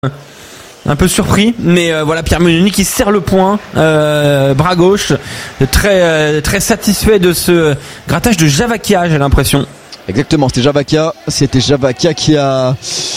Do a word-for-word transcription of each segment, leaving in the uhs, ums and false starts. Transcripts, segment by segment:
Un peu surpris, mais euh, voilà, Pierre Menoni qui serre le poing, euh, bras gauche, très euh, très satisfait de ce grattage de Javakia, j'ai l'impression. Exactement, c'était Javakia, c'était Javakia qui a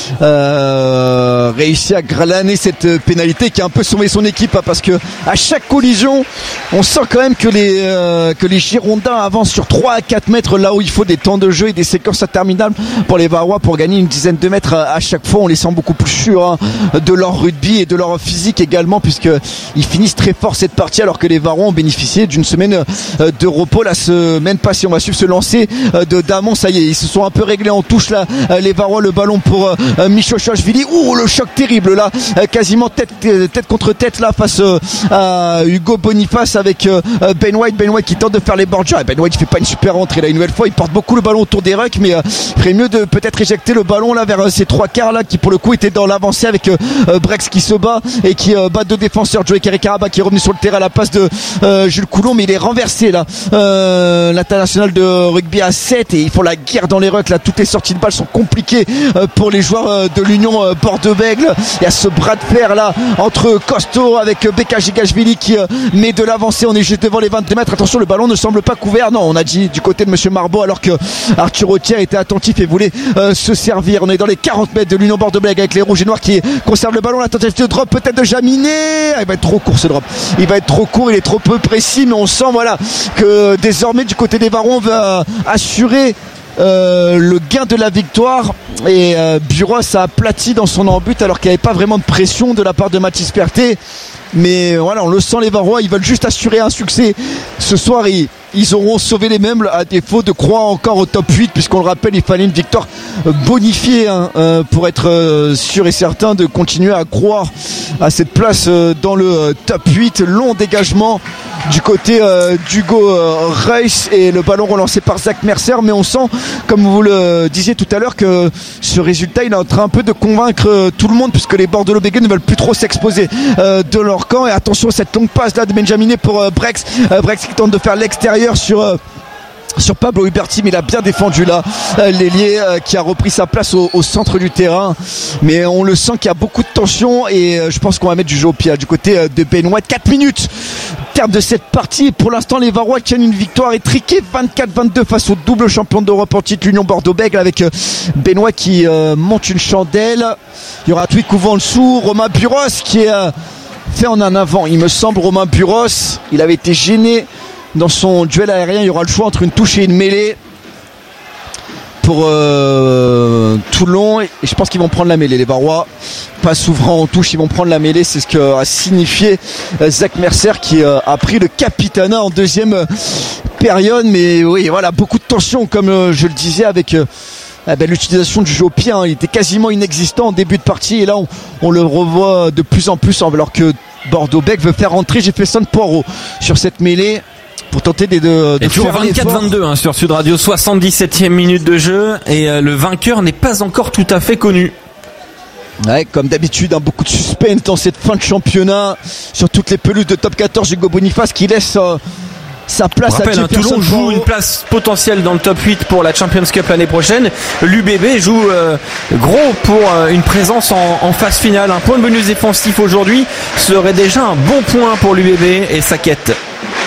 euh, réussi à glaner cette pénalité, qui a un peu sauvé son équipe, hein, parce que à chaque collision, on sent quand même que les euh, que les Girondins avancent sur trois à quatre mètres, là où il faut des temps de jeu et des séquences interminables pour les Varois pour gagner une dizaine de mètres à chaque fois. On les sent beaucoup plus sûrs, hein, de leur rugby et de leur physique également, puisque ils finissent très fort cette partie, alors que les Varois ont bénéficié d'une semaine de repos. La semaine passée, on va suivre ce lancer de Damon, ça y est, ils se sont un peu réglés en touche là, les Varois. Le ballon pour euh, Michochashvili. Ouh, le choc terrible là, euh, quasiment tête, tête contre tête là face euh, à Hugo Boniface avec euh, Ben White. Ben White qui tente de faire les bordures. Ben White fait pas une super entrée là, une nouvelle fois. Il porte beaucoup le ballon autour des rucks, mais euh, il ferait mieux de peut-être éjecter le ballon là vers euh, ces trois quarts là, qui pour le coup étaient dans l'avancée avec euh, Brex qui se bat et qui euh, bat deux défenseurs. Joey Karikaraba qui est revenu sur le terrain à la passe de euh, Jules Coulon, mais il est renversé là. Euh, l'international de rugby à sept, et ils font la guerre dans les rucks là. Toutes les sorties de balles sont compliquées euh, pour les joueurs euh, de l'Union euh, Bordeaux-Bègles. Il y a ce bras de fer là entre Costo avec euh, Beka Gigashvili qui euh, met de l'avancée. On est juste devant les vingt-deux mètres. Attention, le ballon ne semble pas couvert. Non, on a dit du côté de Monsieur Marbeau, alors que Arthur Autier était attentif et voulait euh, se servir. On est dans les quarante mètres de l'Union Bordeaux-Bègles avec les rouges et noirs qui conservent le ballon. La tentative de drop peut-être de Jaminet. Ah, il va être trop court ce drop. Il va être trop court, il est trop peu précis, mais on sent voilà que désormais du côté des Varons on va assurer Euh, le gain de la victoire, et euh, Buros a aplati dans son embut alors qu'il n'y avait pas vraiment de pression de la part de Mathis Perté. Mais voilà, on le sent, les Varois ils veulent juste assurer un succès ce soir. Ils, ils auront sauvé les meubles à défaut de croire encore au top huit, puisqu'on le rappelle, il fallait une victoire bonifiée hein, euh, pour être euh, sûr et certain de continuer à croire à cette place euh, dans le euh, top huit. Long dégagement du côté euh, d'Hugo euh, Reus et le ballon relancé par Zach Mercer, mais on sent, comme vous le disiez tout à l'heure, que ce résultat il est en train un peu de convaincre euh, tout le monde, puisque les Bordeaux-Bègles ne veulent plus trop s'exposer euh, de leur camp. Et attention à cette longue passe là de Benjaminé pour euh, Brex euh, Brex qui tente de faire l'extérieur sur euh, sur Pablo Huberti, mais il a bien défendu là euh, l'ailier euh, qui a repris sa place au, au centre du terrain. Mais on le sent qu'il y a beaucoup de tension, et euh, je pense qu'on va mettre du jeu au pied du côté euh, de Ben White. quatre minutes terme de cette partie. Pour l'instant, les Varois tiennent une victoire étriquée vingt-quatre vingt-deux face au double champion d'Europe en titre, l'Union Bordeaux-Bègles, avec euh, Benoît qui euh, monte une chandelle. Il y aura Twig Couvent dessous, Romain Buros qui est euh, fait en un avant, il me semble. Romain Buros, il avait été gêné dans son duel aérien. Il y aura le choix entre une touche et une mêlée pour euh, Toulon, et je pense qu'ils vont prendre la mêlée, les Varois. Pas souverain en touche, ils vont prendre la mêlée. C'est ce que a signifié euh, Zach Mercer qui euh, a pris le capitanat en deuxième euh, période. Mais oui, voilà, beaucoup de tension, comme euh, je le disais, avec euh, eh ben, l'utilisation du jeu au pied, hein. Il était quasiment inexistant en début de partie, et là on, on le revoit de plus en plus, alors que Bordeaux-Bègles veut faire rentrer Jefferson Poirot sur cette mêlée pour tenter de, de, de et toujours faire vingt-quatre vingt-deux hein, sur Sud Radio, soixante-dix-septième minute de jeu, et euh, le vainqueur n'est pas encore tout à fait connu. Ouais, comme d'habitude, hein, beaucoup de suspense dans cette fin de championnat sur toutes les pelouses de top quatorze. Hugo Boniface qui laisse euh, sa place. On rappelle, à hein, Toulon joue une place potentielle dans le top huit pour la Champions Cup l'année prochaine. L'U B B joue euh, gros pour euh, une présence en, en phase finale. Un point de bonus défensif aujourd'hui serait déjà un bon point pour l'U B B et sa quête.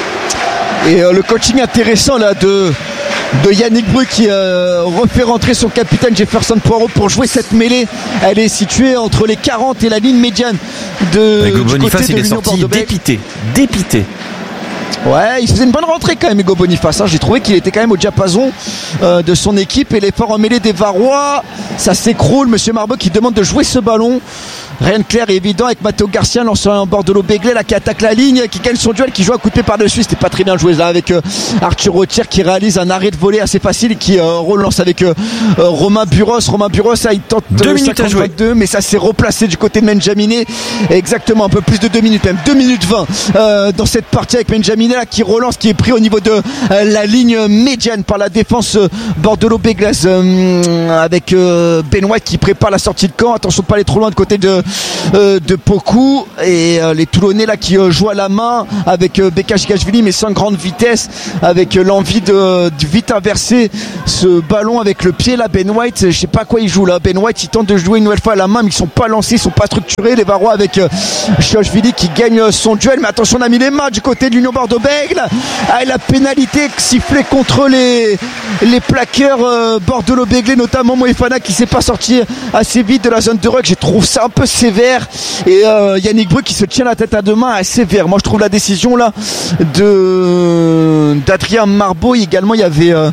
Et euh, le coaching intéressant là de de Yannick Bru qui euh, refait rentrer son capitaine Jefferson Poirot pour jouer cette mêlée. Elle est située entre les quarante et la ligne médiane de Hugo du Boniface, côté de il est sorti dépité, dépité. Ouais, il faisait une bonne rentrée quand même, Hugo Boniface, hein. J'ai trouvé qu'il était quand même au diapason euh, de son équipe, et l'effort en mêlée des Varois, ça s'écroule. Monsieur Marbeau qui demande de jouer ce ballon. Rien de clair et évident avec Matteo Garcia, lanceur en Bordeaux-Bègles là, qui attaque la ligne, qui gagne son duel, qui joue à coup de pied par-dessus. C'était pas très bien joué là avec euh, Arthur Autier qui réalise un arrêt de volée assez facile et qui euh, relance avec euh, euh, Romain Buros. Romain Buros, là, il tente deux minutes à jouer, mais ça s'est replacé du côté de Benjaminé. Exactement, un peu plus de deux minutes, même deux minutes vingt euh, dans cette partie avec Benjaminé là, qui relance, qui est pris au niveau de euh, la ligne médiane par la défense euh, Bordeaux-Bègles euh, avec euh, Ben White qui prépare la sortie de camp. Attention de pas aller trop loin de côté de euh, de Poku et euh, les Toulonnais là qui euh, jouent à la main avec euh, Bekashikashvili mais sans grande vitesse, avec euh, l'envie de, de vite inverser ce ballon avec le pied là. Ben White, je sais pas quoi il joue là. Ben White il tente de jouer une nouvelle fois à la main mais ils sont pas lancés, ils sont pas structurés. Les Varois avec euh, Chiochvili qui gagne euh, son duel, mais attention on a mis les mains du côté de l'Union Bordeaux-Bègles. Ah, et la pénalité sifflée contre les les plaqueurs euh, Bordeaux-Béglé, notamment Moefana qui sait pas sortir assez vite de la zone de ruck. Je trouve ça un peu sévère et euh, Yannick Breu qui se tient la tête à deux mains assez sévère. Moi je trouve la décision là de d'Adrien Marbeau également. Il y avait euh,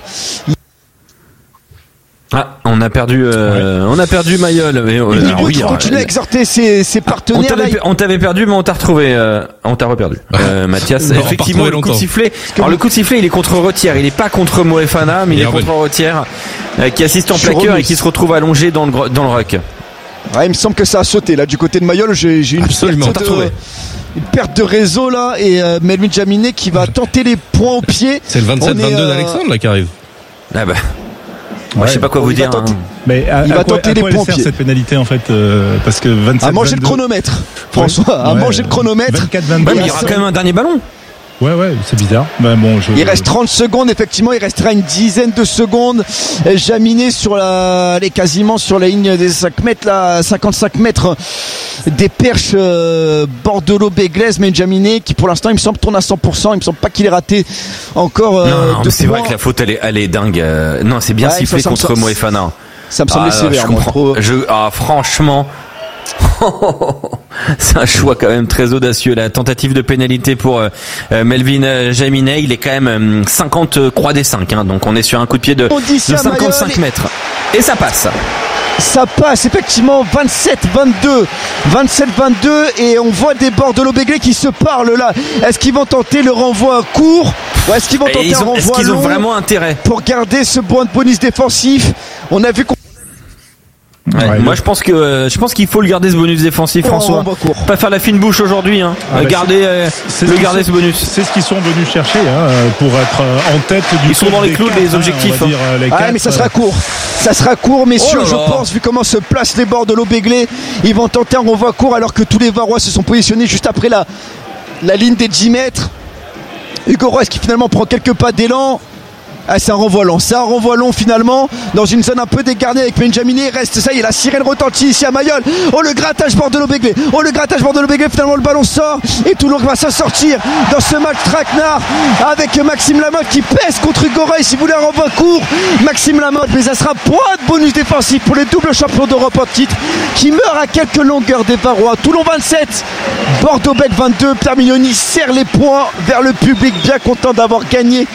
Ah, on a perdu, euh, ouais. on a perdu Mayol. Mais, euh, alors, oui, continue à exhorter ses, ses partenaires. On t'avait, on t'avait perdu, mais on t'a retrouvé. Euh, on t'a reperdu. Euh, Mathias, non, effectivement, le coup de sifflet. Alors le coup de sifflet, il est contre Retière. Il est pas contre Moefana, mais il, il est contre Retière, euh, qui assiste en plaqueur et qui se retrouve allongé dans le dans le ruck. Ouais, il me semble que ça a sauté là du côté de Mayol. J'ai, j'ai une Absolument, perte de, une perte de réseau là et euh, Melvin Jaminet qui va tenter les points au pied. C'est le vingt-sept vingt-deux euh... d'Alexandre là qui arrive. Ah bah. Moi, ouais, je sais pas quoi vous dire. Tenter, hein. Mais à, il à va quoi, tenter à les quoi elle sert cette pénalité en fait euh, parce que vingt-sept à manger vingt-deux... le chronomètre, François. Ouais. À manger le chronomètre. vingt-quatre vingt-deux. Ouais, mais il y aura quand même un dernier ballon. Ouais, ouais, c'est bizarre. Ben bon, je... Il reste trente secondes, effectivement, il restera une dizaine de secondes. Jaminet sur la, elle est quasiment sur la ligne des cinq mètres, là, cinquante-cinq mètres des perches euh, Bordeaux-Béglaises, mais Jaminet qui pour l'instant, il me semble, tourne à cent pour cent. Il me semble pas qu'il ait raté encore. Euh, non, non mais c'est points. Vrai que la faute, elle est, elle est dingue. Euh, non, c'est bien ouais, sifflé contre ça, Moefana. Ça me semblait ah, sévère. Je comprends. Je, ah, franchement. C'est un choix quand même très audacieux. La tentative de pénalité pour euh, Melvin Jaminet, il est quand même euh, cinquante croix des cinq, hein, donc on est sur un coup de pied de, de cinquante-cinq mètres et ça passe. Ça passe effectivement vingt-sept vingt-deux vingt-sept vingt-deux et on voit des Bordeaux-Béglé qui se parlent là. Est-ce qu'ils vont tenter le renvoi court ou est-ce qu'ils vont tenter ils ont, un renvoi est-ce qu'ils long ont vraiment intérêt pour garder ce point de bonus défensif? On a vu qu'on Ouais, ouais, moi je pense que euh, je pense qu'il faut le garder ce bonus défensif, François. Oh, pas faire la fine bouche aujourd'hui, hein. Ah bah garder euh, le garder ce bonus. C'est ce qu'ils sont venus chercher hein, pour être en tête du. Ils sont dans les clous des objectifs. Hein, hein. Les ah quatre, mais ça sera court. Ça sera court, messieurs. Oh je pense vu comment se placent les Bordeaux-Béglé, ils vont tenter un renvoi court alors que tous les Varois se sont positionnés juste après la la ligne des dix mètres. Hugo Royce qui finalement prend quelques pas d'élan. Ah, c'est un renvoi long, c'est un renvoi long finalement dans une zone un peu dégarnée avec Benjaminet. Reste ça y est, la sirène retentit ici à Mayol. Oh le grattage Bordeaux-Béglé, oh le grattage Bordeaux-Béglé. Finalement le ballon sort et Toulon va s'en sortir dans ce match traquenard avec Maxime Lamotte qui pèse contre Hugo Royce. Si vous voulez un renvoi court, Maxime Lamotte, mais ça sera point de bonus défensif pour les doubles champions d'Europe en titre qui meurent à quelques longueurs des Varois. Toulon vingt-sept, Bordeaux-Bègles vingt-deux. Pierre Mignoni serre les poings vers le public, bien content d'avoir gagné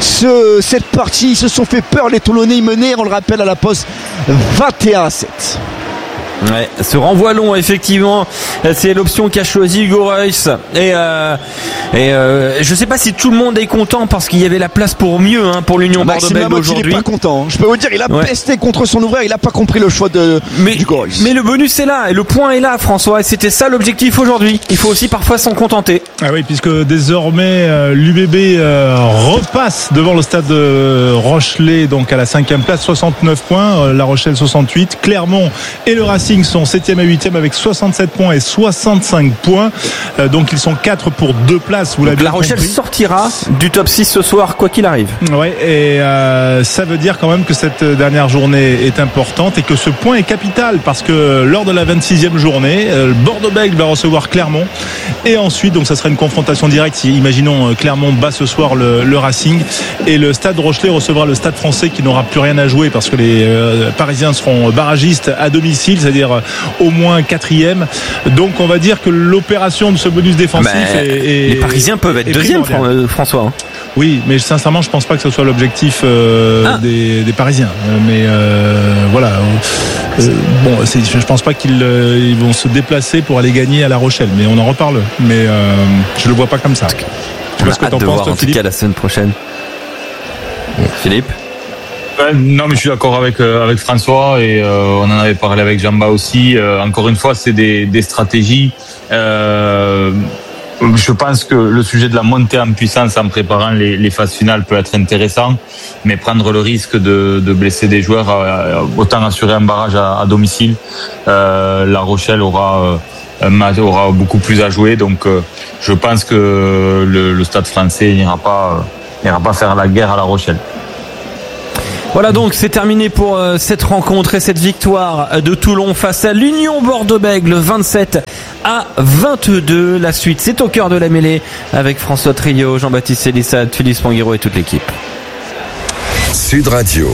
ce, cette partie. Ils se sont fait peur, les Toulonnais. Ils menaient, on le rappelle, à la pause vingt et un à sept. Ouais, ce renvoi long, effectivement, c'est l'option qu'a choisi Hugo Royce. Et, euh, et euh, je sais pas si tout le monde est content parce qu'il y avait la place pour mieux hein, pour l'Union Bordeaux-Bègles aujourd'hui. Il est pas content. Je peux vous dire, il a ouais. pesté contre son ouvrier. Il a pas compris le choix de mais, Hugo Royce. Mais le bonus est là et le point est là, François. Et c'était ça l'objectif aujourd'hui. Il faut aussi parfois s'en contenter. Ah oui, puisque désormais euh, l'U B B euh, repasse devant le stade de Rochelet, donc à la cinquième place, soixante-neuf points. Euh, La Rochelle soixante-huit. Clermont et le Racing sont septième et huitième avec soixante-sept points et soixante-cinq points. Euh, donc ils sont quatre pour deux places. Vous l'avez La Rochelle compris. Sortira du top six ce soir, quoi qu'il arrive. Ouais, et euh, ça veut dire quand même que cette dernière journée est importante et que ce point est capital parce que lors de la vingt-sixième journée, euh, Bordeaux-Bègles va recevoir Clermont et ensuite, donc ça sera une confrontation directe. Si imaginons Clermont bat ce soir le, le Racing et le Stade Rochelet recevra le Stade Français qui n'aura plus rien à jouer parce que les euh, Parisiens seront barragistes à domicile, c'est-à-dire au moins quatrième. Donc on va dire que l'opération de ce bonus défensif bah, est, est, les Parisiens peuvent être deuxième, François. Hein. Oui, mais sincèrement, je pense pas que ce soit l'objectif euh, ah. des, des Parisiens. Mais euh, voilà. Euh, bon, c'est, je pense pas qu'ils euh, ils vont se déplacer pour aller gagner à La Rochelle, mais on en reparle. Mais euh, je le vois pas comme ça. Je sais pas ce que t'en penses, toi, en Philippe. En tout cas, la semaine prochaine. Philippe. Non, mais je suis d'accord avec euh, avec François et euh, on en avait parlé avec Jamba aussi. Euh, encore une fois, c'est des des stratégies. Euh, je pense que le sujet de la montée en puissance en préparant les, les phases finales peut être intéressant, mais prendre le risque de, de blesser des joueurs, euh, autant assurer un barrage à, à domicile. Euh, La Rochelle aura, euh, aura beaucoup plus à jouer, donc euh, je pense que le, le Stade français n'ira pas, euh, n'ira pas faire la guerre à La Rochelle. Voilà, donc c'est terminé pour euh, cette rencontre et cette victoire de Toulon face à l'Union Bordeaux-Bègles, vingt-sept à vingt-deux. La suite, c'est au cœur de la mêlée avec François Trio, Jean-Baptiste Célissat, Philippe Spanghero et toute l'équipe. Sud Radio.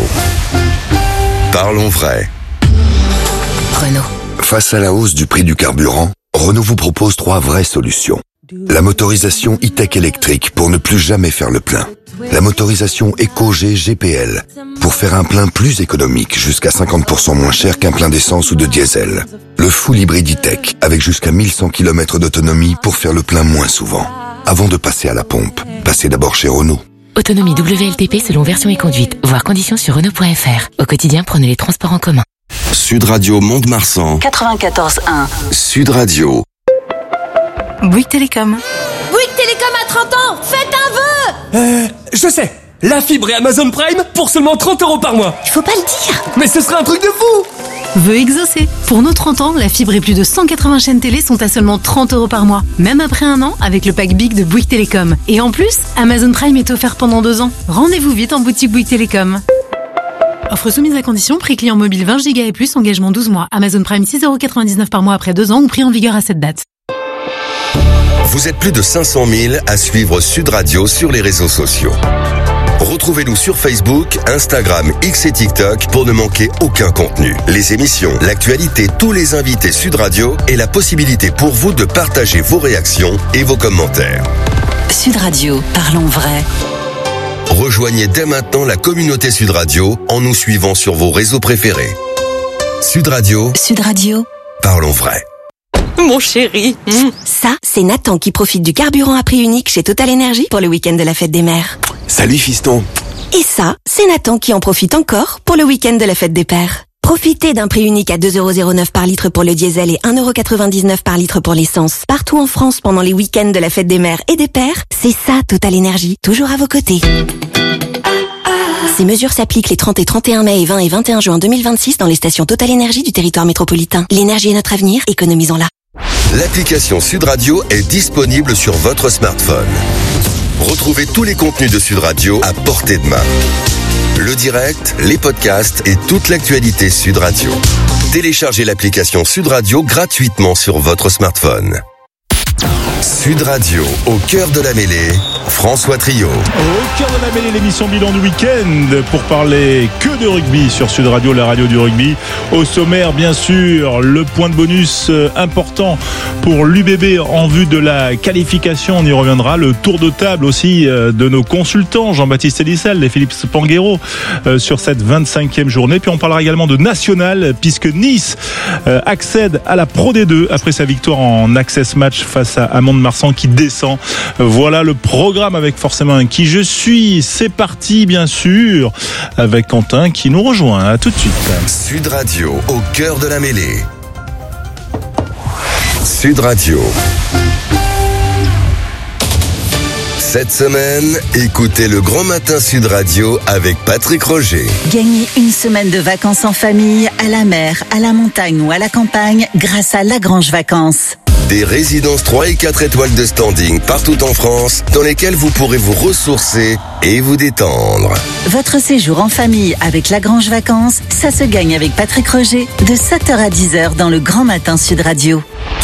Parlons vrai. Renault. Face à la hausse du prix du carburant, Renault vous propose trois vraies solutions. La motorisation e-tech électrique pour ne plus jamais faire le plein. La motorisation EcoG G P L pour faire un plein plus économique, jusqu'à cinquante pour cent moins cher qu'un plein d'essence ou de diesel. Le full hybride e-tech avec jusqu'à mille cent kilomètres d'autonomie pour faire le plein moins souvent. Avant de passer à la pompe, passez d'abord chez Renault. Autonomie W L T P selon version et conduite. Voir conditions sur Renault point F R. Au quotidien, prenez les transports en commun. Sud Radio Mont-de-Marsan. quatre-vingt-quatorze un. Sud Radio. Bouygues Télécom. Bouygues Télécom à trente ans, faites un vœu. Euh, je sais. La fibre et Amazon Prime pour seulement trente euros par mois. Il faut pas le dire. Mais ce serait un truc de fou. Vœu exaucé. Pour nos trente ans, la fibre et plus de cent quatre-vingts chaînes télé sont à seulement trente euros par mois. Même après un an, avec le pack Big de Bouygues Télécom. Et en plus, Amazon Prime est offert pendant deux ans. Rendez-vous vite en boutique Bouygues Télécom. Offre soumise à condition, prix client mobile vingt giga et plus, engagement douze mois. Amazon Prime six euros quatre-vingt-dix-neuf par mois après deux ans ou prix en vigueur à cette date. Vous êtes plus de cinq cent mille à suivre Sud Radio sur les réseaux sociaux. Retrouvez-nous sur Facebook, Instagram, X et TikTok pour ne manquer aucun contenu. Les émissions, l'actualité, tous les invités Sud Radio et la possibilité pour vous de partager vos réactions et vos commentaires. Sud Radio, parlons vrai. Rejoignez dès maintenant la communauté Sud Radio en nous suivant sur vos réseaux préférés. Sud Radio. Sud Radio. Parlons vrai. Mon chéri. Mmh. Ça, c'est Nathan qui profite du carburant à prix unique chez Total Energy pour le week-end de la fête des mères. Salut fiston. Et ça, c'est Nathan qui en profite encore pour le week-end de la fête des pères. Profitez d'un prix unique à deux euros zéro neuf par litre pour le diesel et un euro quatre-vingt-dix-neuf par litre pour l'essence. Partout en France pendant les week-ends de la fête des mères et des pères, c'est ça Total Energy, toujours à vos côtés. Ces mesures s'appliquent les trente et trente et un mai et vingt et vingt et un juin deux mille vingt-six dans les stations Total Energy du territoire métropolitain. L'énergie est notre avenir, économisons-la. L'application Sud Radio est disponible sur votre smartphone. Retrouvez tous les contenus de Sud Radio à portée de main. Le direct, les podcasts et toute l'actualité Sud Radio. Téléchargez l'application Sud Radio gratuitement sur votre smartphone. Sud Radio, au cœur de la mêlée, François Trio. Au cœur de la mêlée, l'émission bilan du week-end pour parler que de rugby sur Sud Radio, la radio du rugby. Au sommaire, bien sûr, le point de bonus important pour l'U B B en vue de la qualification. On y reviendra. Le tour de table aussi de nos consultants, Jean-Baptiste Célissat et Philippe Spanghero sur cette vingt-cinquième journée. Puis on parlera également de national puisque Nice accède à la Pro D deux après sa victoire en access match face à Mont-de-Marsan qui descend. Voilà le programme avec forcément un qui je suis. C'est parti bien sûr avec Quentin qui nous rejoint. À tout de suite. Sud Radio, au cœur de la mêlée. Sud Radio. Cette semaine, écoutez le Grand Matin Sud Radio avec Patrick Roger. Gagnez une semaine de vacances en famille, à la mer, à la montagne ou à la campagne grâce à Lagrange Vacances. Des résidences trois et quatre étoiles de standing partout en France dans lesquelles vous pourrez vous ressourcer et vous détendre. Votre séjour en famille avec Lagrange Vacances, ça se gagne avec Patrick Roger de sept heures à dix heures dans le Grand Matin Sud Radio.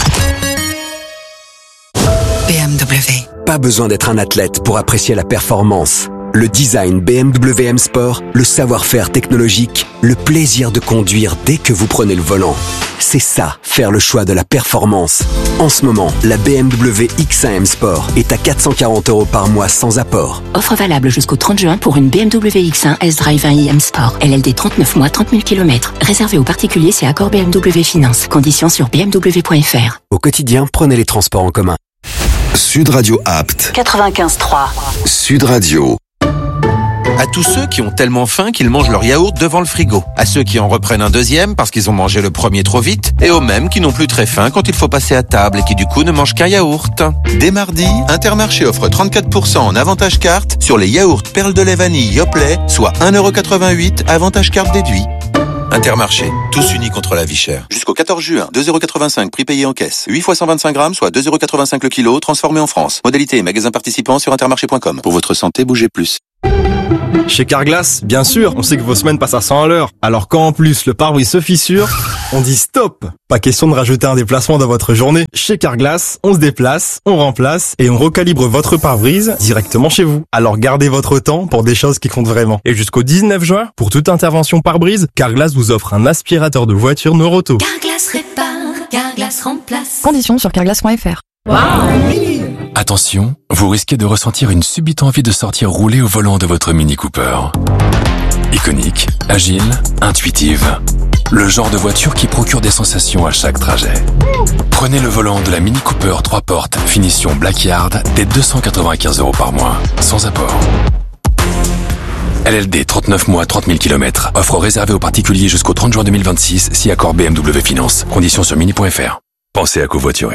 B M W. Pas besoin d'être un athlète pour apprécier la performance. Le design B M W M Sport, le savoir-faire technologique, le plaisir de conduire dès que vous prenez le volant. C'est ça, faire le choix de la performance. En ce moment, la B M W X un M Sport est à quatre cent quarante euros par mois sans apport. Offre valable jusqu'au trente juin pour une B M W X un S-Drive un i M Sport. L L D trente-neuf mois, trente mille kilomètres. Réservé aux particuliers, c'est accord B M W Finance. Conditions sur b m w point f r. Au quotidien, prenez les transports en commun. Sud Radio apte. quatre-vingt-quinze trois. Sud Radio. À tous ceux qui ont tellement faim qu'ils mangent leur yaourt devant le frigo. À ceux qui en reprennent un deuxième parce qu'ils ont mangé le premier trop vite. Et aux mêmes qui n'ont plus très faim quand il faut passer à table et qui du coup ne mangent qu'un yaourt. Dès mardi, Intermarché offre trente-quatre pour cent en avantage carte sur les yaourts perles de lait vanille Yoplait, soit un euro quatre-vingt-huit, avantage carte déduit. Intermarché, tous unis contre la vie chère. Jusqu'au quatorze juin, deux euros quatre-vingt-cinq prix payé en caisse. huit fois cent vingt-cinq grammes, soit deux euros quatre-vingt-cinq le kilo, transformé en France. Modalité et magasin participant sur intermarché point com. Pour votre santé, bougez plus. Chez Carglass, bien sûr, on sait que vos semaines passent à cent à l'heure. Alors quand en plus le pare-brise se fissure, on dit stop. Pas question de rajouter un déplacement dans votre journée. Chez Carglass, on se déplace, on remplace et on recalibre votre pare-brise directement chez vous. Alors gardez votre temps pour des choses qui comptent vraiment. Et jusqu'au dix-neuf juin, pour toute intervention pare-brise, Carglass vous offre un aspirateur de voiture Noroto. Carglass répare, Carglass remplace. Conditions sur carglass point f r. Wow. Attention, vous risquez de ressentir une subite envie de sortir rouler au volant de votre Mini Cooper. Iconique, agile, intuitive. Le genre de voiture qui procure des sensations à chaque trajet. Prenez le volant de la Mini Cooper trois portes, finition Blackyard, dès deux cent quatre-vingt-quinze euros par mois, sans apport. L L D trente-neuf mois, trente mille kilomètres. Offre réservée aux particuliers jusqu'au trente juin deux mille vingt-six, si accord B M W Finance. Conditions sur mini point f r. Pensez à covoiturer.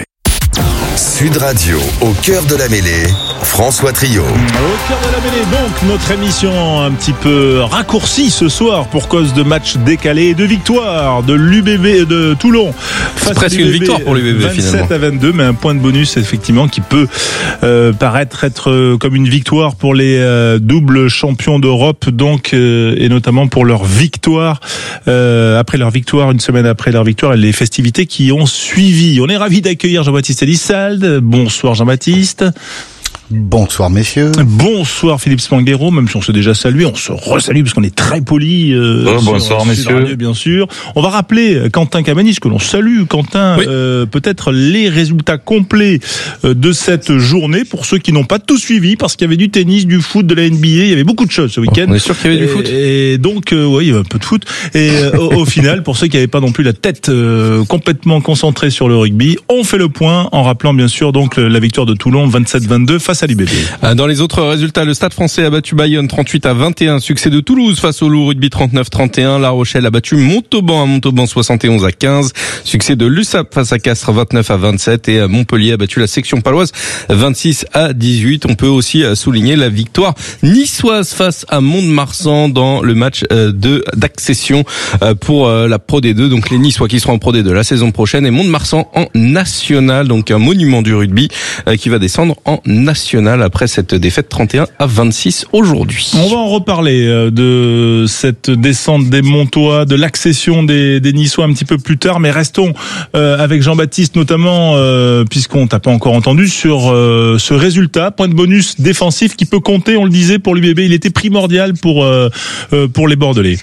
Sud Radio, au cœur de la mêlée, François Trio. Au cœur de la mêlée, donc, notre émission un petit peu raccourcie ce soir pour cause de matchs décalés et de victoire de l'U B B de Toulon. C'est presque une victoire pour l'U B B finalement. vingt-sept à vingt-deux, mais un point de bonus effectivement qui peut euh, paraître être comme une victoire pour les euh, doubles champions d'Europe, donc euh, et notamment pour leur victoire euh, après leur victoire, une semaine après leur victoire et les festivités qui ont suivi. On est ravis d'accueillir Jean-Baptiste Elissalde. Bonsoir Jean-Baptiste. Bonsoir messieurs. Bonsoir Philippe Spanghero, même si on s'est déjà salué, on se resalue parce qu'on est très poli. Euh, oh, bonsoir sur, messieurs. Sur Radio, bien sûr. On va rappeler Quentin Cabanis, que l'on salue. Quentin, oui. euh, peut-être les résultats complets de cette journée pour ceux qui n'ont pas tout suivi, parce qu'il y avait du tennis, du foot, de la N B A, il y avait beaucoup de choses ce week-end. On est sûr qu'il y avait du foot. Et donc, euh, oui, il y avait un peu de foot. Et euh, au, au final, pour ceux qui n'avaient pas non plus la tête euh, complètement concentrée sur le rugby, on fait le point en rappelant bien sûr donc la victoire de Toulon vingt-sept vingt-deux face à l'U B B. Dans les autres résultats, le Stade Français a battu Bayonne trente-huit à vingt et un. Succès de Toulouse face au Loup Rugby trente-neuf trente et un. La Rochelle a battu Montauban à Montauban soixante et onze à quinze. Succès de l'U S A P face à Castres vingt-neuf à vingt-sept. Et Montpellier a battu la section paloise vingt-six à dix-huit. On peut aussi souligner la victoire niçoise face à Mont-de-Marsan dans le match de d'accession pour la Pro D deux. Donc les Niçois qui seront en Pro D deux la saison prochaine et Mont-de-Marsan en national. Donc un monument du rugby qui va descendre en national après cette défaite trente et un à vingt-six aujourd'hui. On va en reparler de cette descente des Montois, de l'accession des, des Niçois un petit peu plus tard, mais restons euh, avec Jean-Baptiste notamment, euh, puisqu'on t'a pas encore entendu, sur euh, ce résultat, point de bonus défensif qui peut compter, on le disait, pour l'U B B, il était primordial pour, euh, euh, pour les Bordelais.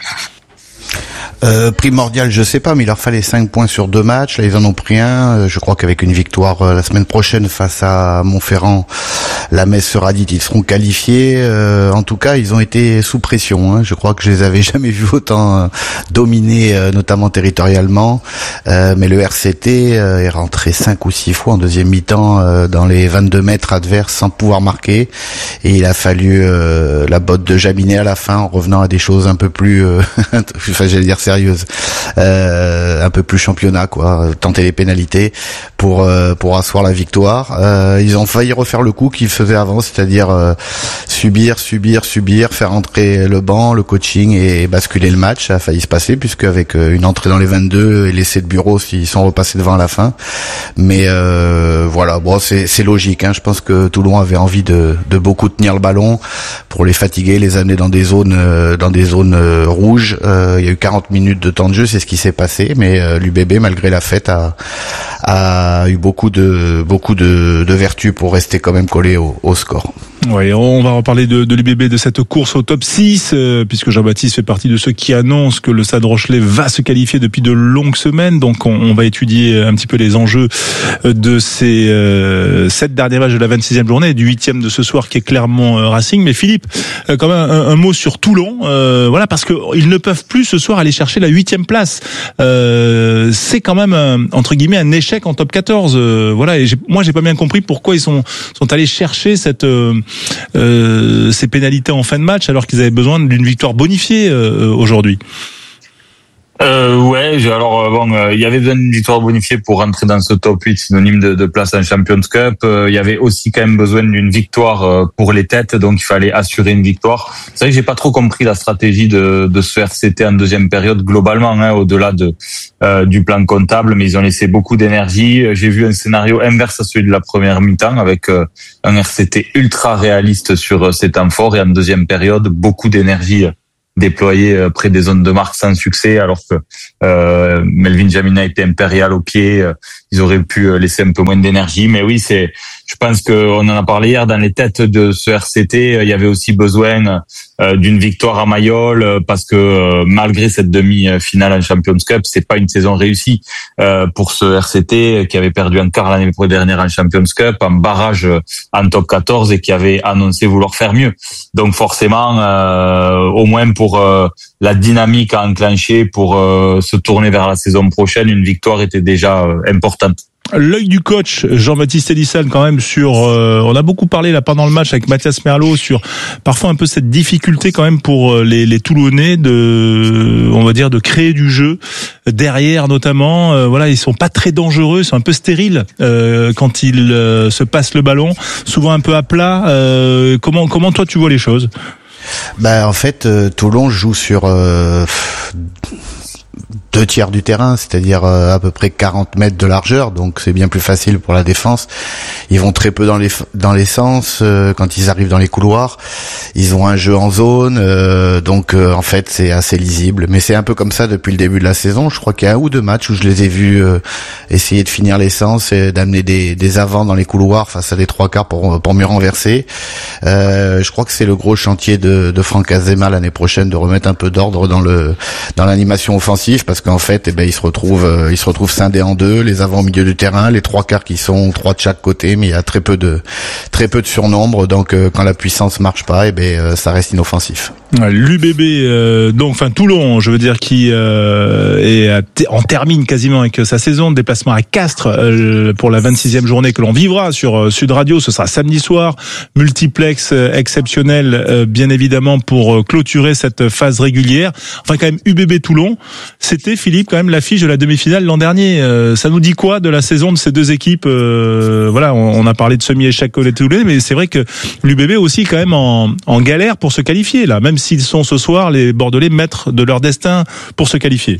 Euh, primordial, je sais pas, mais il leur fallait cinq points sur deux matchs. Là, ils en ont pris un. Je crois qu'avec une victoire euh, la semaine prochaine face à Montferrand, la messe sera dite, ils seront qualifiés. Euh, en tout cas, ils ont été sous pression. Hein. Je crois que je les avais jamais vus autant euh, dominés, euh, notamment territorialement. Euh, mais le R C T euh, est rentré cinq ou six fois en deuxième mi-temps euh, dans les vingt-deux mètres adverses sans pouvoir marquer. Et il a fallu euh, la botte de Jaminet à la fin en revenant à des choses un peu plus, euh, enfin, j'allais dire sérieuse, euh, un peu plus championnat quoi, tenter les pénalités pour euh, pour asseoir la victoire. Euh, ils ont failli refaire le coup qu'ils faisaient avant, c'est-à-dire euh, subir, subir, subir, faire entrer le banc, le coaching et basculer le match. Ça a failli se passer puisque avec une entrée dans les vingt-deux et l'essai de bureau, ils sont repassés devant à la fin. Mais euh, voilà, bon c'est c'est logique. Hein. Je pense que Toulon avait envie de de beaucoup tenir le ballon pour les fatiguer, les amener dans des zones euh, dans des zones euh, rouges. Euh, il y a eu quarante minutes de temps de jeu, c'est ce qui s'est passé, mais euh, l'U B B, malgré la fête, a, a eu beaucoup de beaucoup de, de vertus pour rester quand même collé au, au score. Oui, on va reparler de, de l'U B B, de cette course au top six, euh, puisque Jean-Baptiste fait partie de ceux qui annoncent que le Stade Rochelais va se qualifier depuis de longues semaines. Donc on, on va étudier un petit peu les enjeux de ces euh, sept derniers matchs de la vingt-sixième journée et du huitième de ce soir qui est Clermont euh, Racing. Mais Philippe, euh, quand même un, un mot sur Toulon, euh, voilà, parce que ils ne peuvent plus ce soir aller chercher la huitième place. Euh, c'est quand même un, entre guillemets un échec en top quatorze. Euh, voilà, et j'ai, moi j'ai pas bien compris pourquoi ils sont sont allés chercher cette euh, euh, ces pénalités en fin de match alors qu'ils avaient besoin d'une victoire bonifiée euh, aujourd'hui. Euh, ouais, alors bon, il euh, y avait besoin d'une victoire bonifiée pour rentrer dans ce top huit, synonyme de, de place en Champions Cup. Il euh, y avait aussi quand même besoin d'une victoire euh, pour les têtes, donc il fallait assurer une victoire. C'est vrai que j'ai pas trop compris la stratégie de, de ce R C T en deuxième période globalement, hein, au-delà de euh, du plan comptable, mais ils ont laissé beaucoup d'énergie. J'ai vu un scénario inverse à celui de la première mi-temps avec euh, un R C T ultra réaliste sur euh, ses temps forts, et en deuxième période beaucoup d'énergie déployé près des zones de marque sans succès, alors que euh, Melvin Jamina était impérial au pied. Euh, ils auraient pu laisser un peu moins d'énergie. Mais oui, c'est, je pense qu'on en a parlé hier, dans les têtes de ce R C T, il y avait aussi besoin euh, d'une victoire à Mayol, parce que euh, malgré cette demi-finale en Champions Cup, c'est pas une saison réussie euh, pour ce R C T qui avait perdu un quart l'année dernière en Champions Cup, en barrage en top quatorze, et qui avait annoncé vouloir faire mieux. Donc forcément, euh, au moins pour pour euh, la dynamique à enclencher pour euh, se tourner vers la saison prochaine, une victoire était déjà euh, importante. L'œil du coach Jean-Baptiste Elissalde quand même sur, euh, on a beaucoup parlé là pendant le match avec Mathias Merlot sur parfois un peu cette difficulté quand même pour les, les Toulonnais de, on va dire, de créer du jeu derrière notamment. Euh, voilà, ils sont pas très dangereux, ils sont un peu stériles euh, quand ils euh, se passent le ballon, souvent un peu à plat. Euh, comment comment toi tu vois les choses? Bah en fait, euh, Toulon joue sur euh, deux tiers du terrain, c'est-à-dire euh, à peu près quarante mètres de largeur, donc c'est bien plus facile pour la défense. Ils vont très peu dans les dans les sens euh, quand ils arrivent dans les couloirs. Ils ont un jeu en zone, euh, donc euh, en fait c'est assez lisible. Mais c'est un peu comme ça depuis le début de la saison. Je crois qu'il y a un ou deux matchs où je les ai vus euh, essayer de finir les sens et d'amener des, des avants dans les couloirs face à des trois quarts pour pour mieux renverser. Euh, je crois que c'est le gros chantier de, de Franck Azema l'année prochaine, de remettre un peu d'ordre dans le dans l'animation offensive, parce qu'en fait, eh ben, ils se retrouvent, euh, ils se retrouvent scindés en deux, les avants au milieu du terrain, les trois quarts qui sont trois de chaque côté, mais il y a très peu de, très peu de surnombre. Donc, euh, quand la puissance marche pas, eh ben, euh, ça reste inoffensif. L'U B B, euh, donc, enfin Toulon, je veux dire, qui euh, est en termine quasiment avec sa saison de déplacement à Castres euh, pour la vingt-sixième journée que l'on vivra sur euh, Sud Radio. Ce sera samedi soir, multiplex euh, exceptionnel, euh, bien évidemment, pour euh, clôturer cette phase régulière. Enfin, quand même, U B B Toulon, c'était, Philippe, quand même l'affiche de la demi-finale l'an dernier. Euh, ça nous dit quoi de la saison de ces deux équipes? euh, Voilà, on, on a parlé de semi-échec les Toulonnais, mais c'est vrai que l'U B B aussi quand même en, en galère pour se qualifier là, même s'ils sont ce soir les Bordelais maîtres de leur destin pour se qualifier.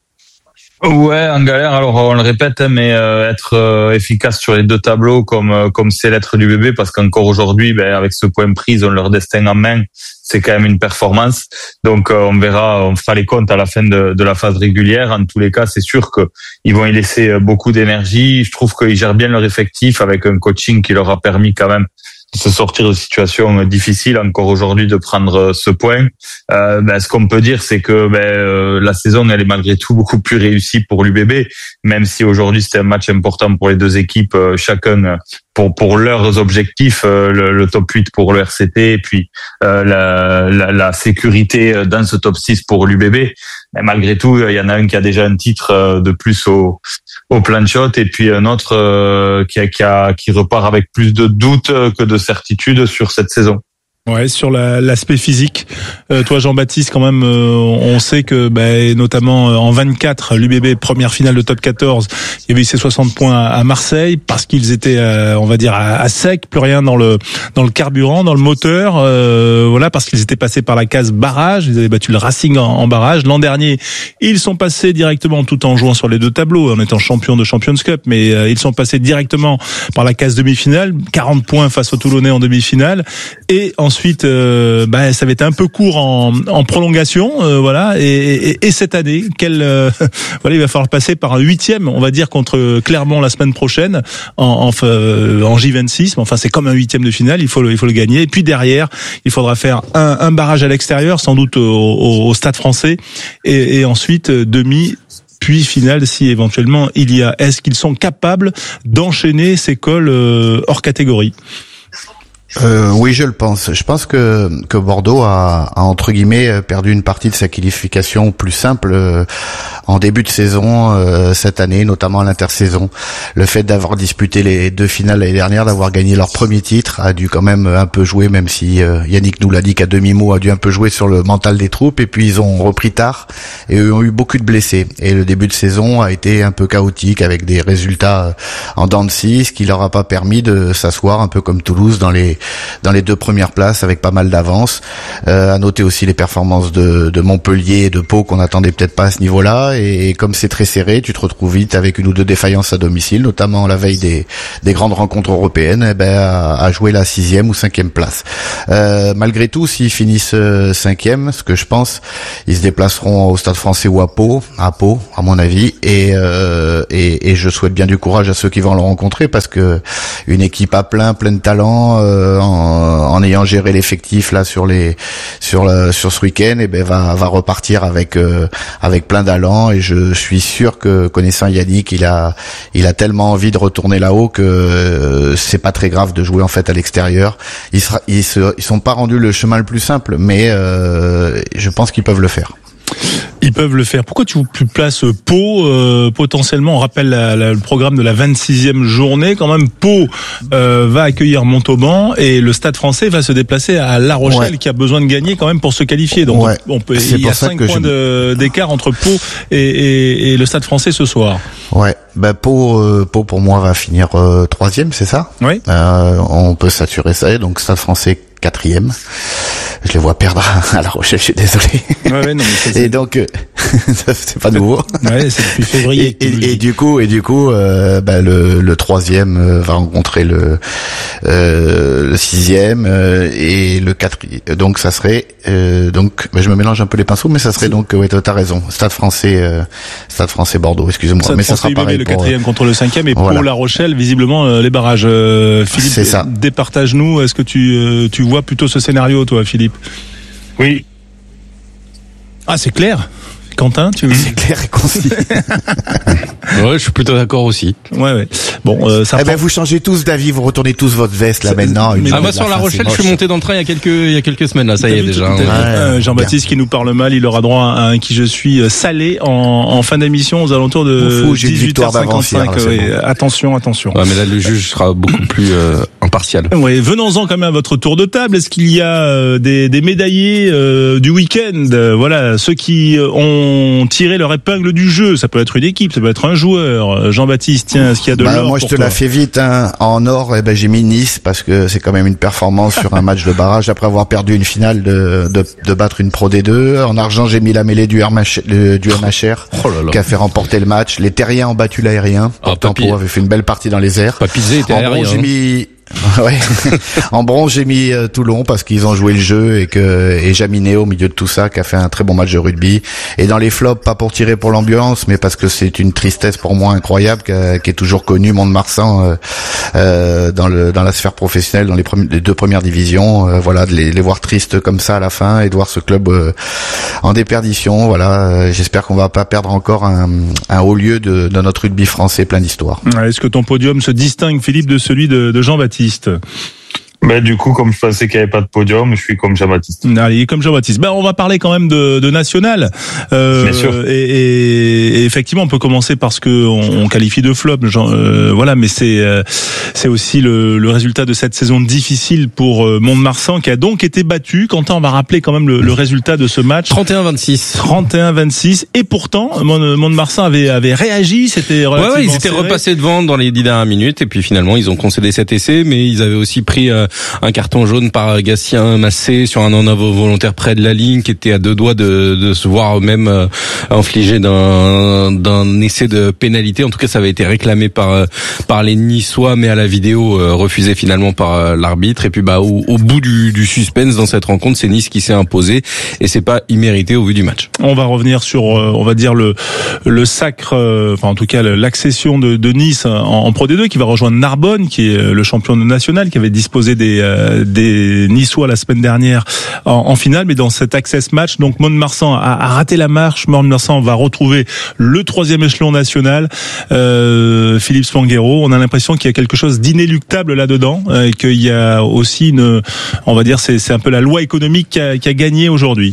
Ouais, en galère. Alors on le répète, mais euh, être euh, efficace sur les deux tableaux, comme euh, comme c'est l'être du bébé, parce qu'encore aujourd'hui, ben, avec ce point pris, ils ont leur destin en main. C'est quand même une performance. Donc euh, on verra, on fera les comptes à la fin de, de la phase régulière. En tous les cas, c'est sûr que ils vont y laisser beaucoup d'énergie. Je trouve qu'ils gèrent bien leur effectif avec un coaching qui leur a permis quand même de se sortir de situations difficiles encore aujourd'hui, de prendre ce point. Euh, ben, ce qu'on peut dire, c'est que ben, euh, la saison, elle est malgré tout beaucoup plus réussie pour l'U B B, même si aujourd'hui c'était un match important pour les deux équipes, euh, chacun pour pour leurs objectifs, euh, le, le top huit pour le R C T, et puis euh, la, la, la sécurité dans ce top six pour l'U B B. Mais malgré tout, il y en a un qui a déjà un titre de plus au au plan de shot, et puis un autre euh, qui a, qui a qui repart avec plus de doutes que de certitudes sur cette saison. Ouais, sur la, l'aspect physique. Euh, toi, Jean-Baptiste, quand même, euh, on sait que, bah, notamment euh, en vingt-quatre, l'U B B première finale de top quatorze, il y avait eu ses soixante points à Marseille parce qu'ils étaient, euh, on va dire, à, à sec, plus rien dans le dans le carburant, dans le moteur. Euh, voilà, parce qu'ils étaient passés par la case barrage. Ils avaient battu le Racing en, en barrage. L'an dernier, ils sont passés directement, tout en jouant sur les deux tableaux, en étant champions de Champions Cup, mais euh, ils sont passés directement par la case demi-finale, quarante points face aux Toulonnais en demi-finale, et ensuite Ensuite, euh, bah, ça avait été un peu court en, en prolongation, euh, voilà. Et, et, et cette année, quel, euh, voilà, il va falloir passer par un huitième, on va dire, contre Clermont la semaine prochaine en, en, euh, en J vingt-six. Mais enfin, c'est comme un huitième de finale, il faut le, il faut le gagner. Et puis derrière, il faudra faire un, un barrage à l'extérieur, sans doute au, au, au Stade Français, et, et ensuite demi. Puis finale si éventuellement il y a. Est-ce qu'ils sont capables d'enchaîner ces cols euh, hors catégorie? Euh, oui, je le pense. Je pense que que Bordeaux a, a entre guillemets perdu une partie de sa qualification plus simple euh, en début de saison euh, cette année, notamment à l'intersaison. Le fait d'avoir disputé les deux finales l'année dernière, d'avoir gagné leur premier titre, a dû quand même un peu jouer, même si euh, Yannick nous l'a dit qu'à demi-mot, a dû un peu jouer sur le mental des troupes. Et puis ils ont repris tard et ont eu beaucoup de blessés. Et le début de saison a été un peu chaotique avec des résultats en dents de scie, ce qui leur a pas permis de s'asseoir un peu comme Toulouse dans les dans les deux premières places avec pas mal d'avance. Euh, à noter aussi les performances de, de Montpellier et de Pau qu'on attendait peut-être pas à ce niveau-là. Et, et comme c'est très serré, tu te retrouves vite avec une ou deux défaillances à domicile, notamment la veille des, des grandes rencontres européennes, eh ben, à, à jouer la sixième ou cinquième place. Euh, malgré tout, s'ils finissent euh, cinquième, ce que je pense, ils se déplaceront au Stade Français ou à Pau, à Pau, à mon avis. Et, euh, et, et je souhaite bien du courage à ceux qui vont le rencontrer, parce que une équipe à plein, plein de talent, euh, en, en ayant géré l'effectif là sur les sur le, sur ce week-end, et ben va va repartir avec euh, avec plein d'allant. Et je suis sûr que, connaissant Yannick, il a il a tellement envie de retourner là-haut que euh, c'est pas très grave de jouer en fait à l'extérieur. Ils sera, ils se ils sont pas rendus le chemin le plus simple, mais euh, je pense qu'ils peuvent le faire. Ils peuvent le faire. Pourquoi tu places Pau euh, potentiellement? On rappelle la, la, le programme de la vingt-sixième journée. Quand même, Pau euh, va accueillir Montauban et le Stade Français va se déplacer à La Rochelle, ouais, qui a besoin de gagner quand même pour se qualifier. Donc ouais, on peut. Il y a cinq points de, d'écart entre Pau et, et, et le Stade Français ce soir. Ouais. Ben Pau, euh, Pau pour moi va finir euh, troisième, c'est ça? Oui. Euh, on peut s'assurer ça. Donc Stade Français quatrième. Je les vois perdre à La Rochelle, je suis désolé. Ouais, ouais, non, mais c'est, et donc euh, c'est pas nouveau. Ouais, c'est depuis février. Et, et, et du coup, et du coup, euh, bah, le, le troisième euh, va rencontrer le euh, le sixième euh, et le quatrième. Donc ça serait euh, donc, bah, je me mélange un peu les pinceaux, mais ça serait donc, ouais, t'as raison. Stade Français, euh, Stade Français Bordeaux. Excusez-moi, Stade mais Français, ça sera pareil. Le pour, quatrième contre le cinquième et voilà. Pour La Rochelle, visiblement euh, les barrages. Euh, Philippe, c'est ça. Départage-nous. Est-ce que tu euh, tu vois plutôt ce scénario, toi, Philippe? Oui. Ah, c'est clair. Quentin, tu c'est clair et concis. Ouais, je suis plutôt d'accord aussi. Ouais, ouais. Bon, euh, ça. Eh prend... ben, vous changez tous d'avis, vous retournez tous votre veste là maintenant. Mais ah, moi sur La Rochelle, je suis monté dans le train il y a quelques il y a quelques semaines là, ça y est déjà. Ouais. Euh, Jean-Baptiste bien. Qui nous parle mal, il aura droit à un qui je suis salé en, en fin d'émission aux alentours de fou, dix-huit heures cinquante-cinq. Là, ouais. Attention, attention. Ouais, mais là le juge sera beaucoup plus euh, impartial. Oui, venons-en quand même à votre tour de table. Est-ce qu'il y a euh, des, des médaillés euh, du week-end? Voilà, ceux qui ont tiré leur épingle du jeu. Ça peut être une équipe, ça peut être un joueur. Jean-Baptiste, tiens, est-ce qu'il y a de bah, l'or? Moi, je te toi la fais vite. Hein. En or, eh ben, j'ai mis Nice parce que c'est quand même une performance sur un match de barrage après avoir perdu une finale de, de, de battre une Pro D deux. En argent, j'ai mis la mêlée du, R M H, le, du M H R oh là là. qui a fait remporter le match. Les Terriens ont battu l'aérien. Oh, Pourtant, Pau avait fait une belle partie dans les airs. Papizé était aérien. J'ai mis ouais. En bronze, j'ai mis euh, Toulon parce qu'ils ont joué le jeu et que et Jaminet au milieu de tout ça qui a fait un très bon match de rugby. Et dans les flops, pas pour tirer pour l'ambiance, mais parce que c'est une tristesse pour moi incroyable qui, a, qui est toujours connue, Mont-de-Marsan euh, euh, dans le dans la sphère professionnelle, dans les, premi- les deux premières divisions. Euh, voilà, de les, les voir tristes comme ça à la fin et de voir ce club euh, en déperdition. Voilà, euh, j'espère qu'on va pas perdre encore un, un haut lieu de, de notre rugby français plein d'histoire. Est-ce que ton podium se distingue, Philippe, de celui de, de Jean-Baptiste? Ben, du coup, comme je pensais qu'il n'y avait pas de podium, je suis comme Jean-Baptiste. Allez, comme Jean-Baptiste. Ben, on va parler quand même de, de national. Euh, Bien sûr. Et, et, et effectivement, on peut commencer parce que on, on qualifie de flop. Genre, euh, voilà, mais c'est euh, c'est aussi le, le résultat de cette saison difficile pour euh, Mont-de-Marsan qui a donc été battu. Quentin, on va rappeler quand même le, le résultat de ce match. trente et un vingt-six. trente et un vingt-six. Et pourtant, Mont-de-Marsan avait avait réagi. C'était relativement ouais, ouais, ils étaient serré. repassés devant dans les dix dernières minutes et puis finalement ils ont concédé cet essai, mais ils avaient aussi pris euh, un carton jaune par Gatien Massé sur un en volontaire près de la ligne qui était à deux doigts de, de se voir même euh, infligé d'un, d'un essai de pénalité. En tout cas, ça avait été réclamé par par les Niçois, mais à la vidéo euh, refusé finalement par euh, l'arbitre. Et puis bah au, au bout du, du suspense dans cette rencontre, c'est Nice qui s'est imposé et c'est pas immérité au vu du match. On va revenir sur, euh, on va dire le le sacre, euh, enfin en tout cas l'accession de, de Nice en, en Pro D deux qui va rejoindre Narbonne, qui est le champion national, qui avait disposé des, euh, des Niçois la semaine dernière en, en finale, mais dans cet access match, donc Mont-de-Marsan a, a raté la marche. Mont-de-Marsan va retrouver le troisième échelon national. Euh, Philippe Spanghero, on a l'impression qu'il y a quelque chose d'inéluctable là-dedans, euh, et qu'il y a aussi une, on va dire, c'est, c'est un peu la loi économique qui a, qui a gagné aujourd'hui.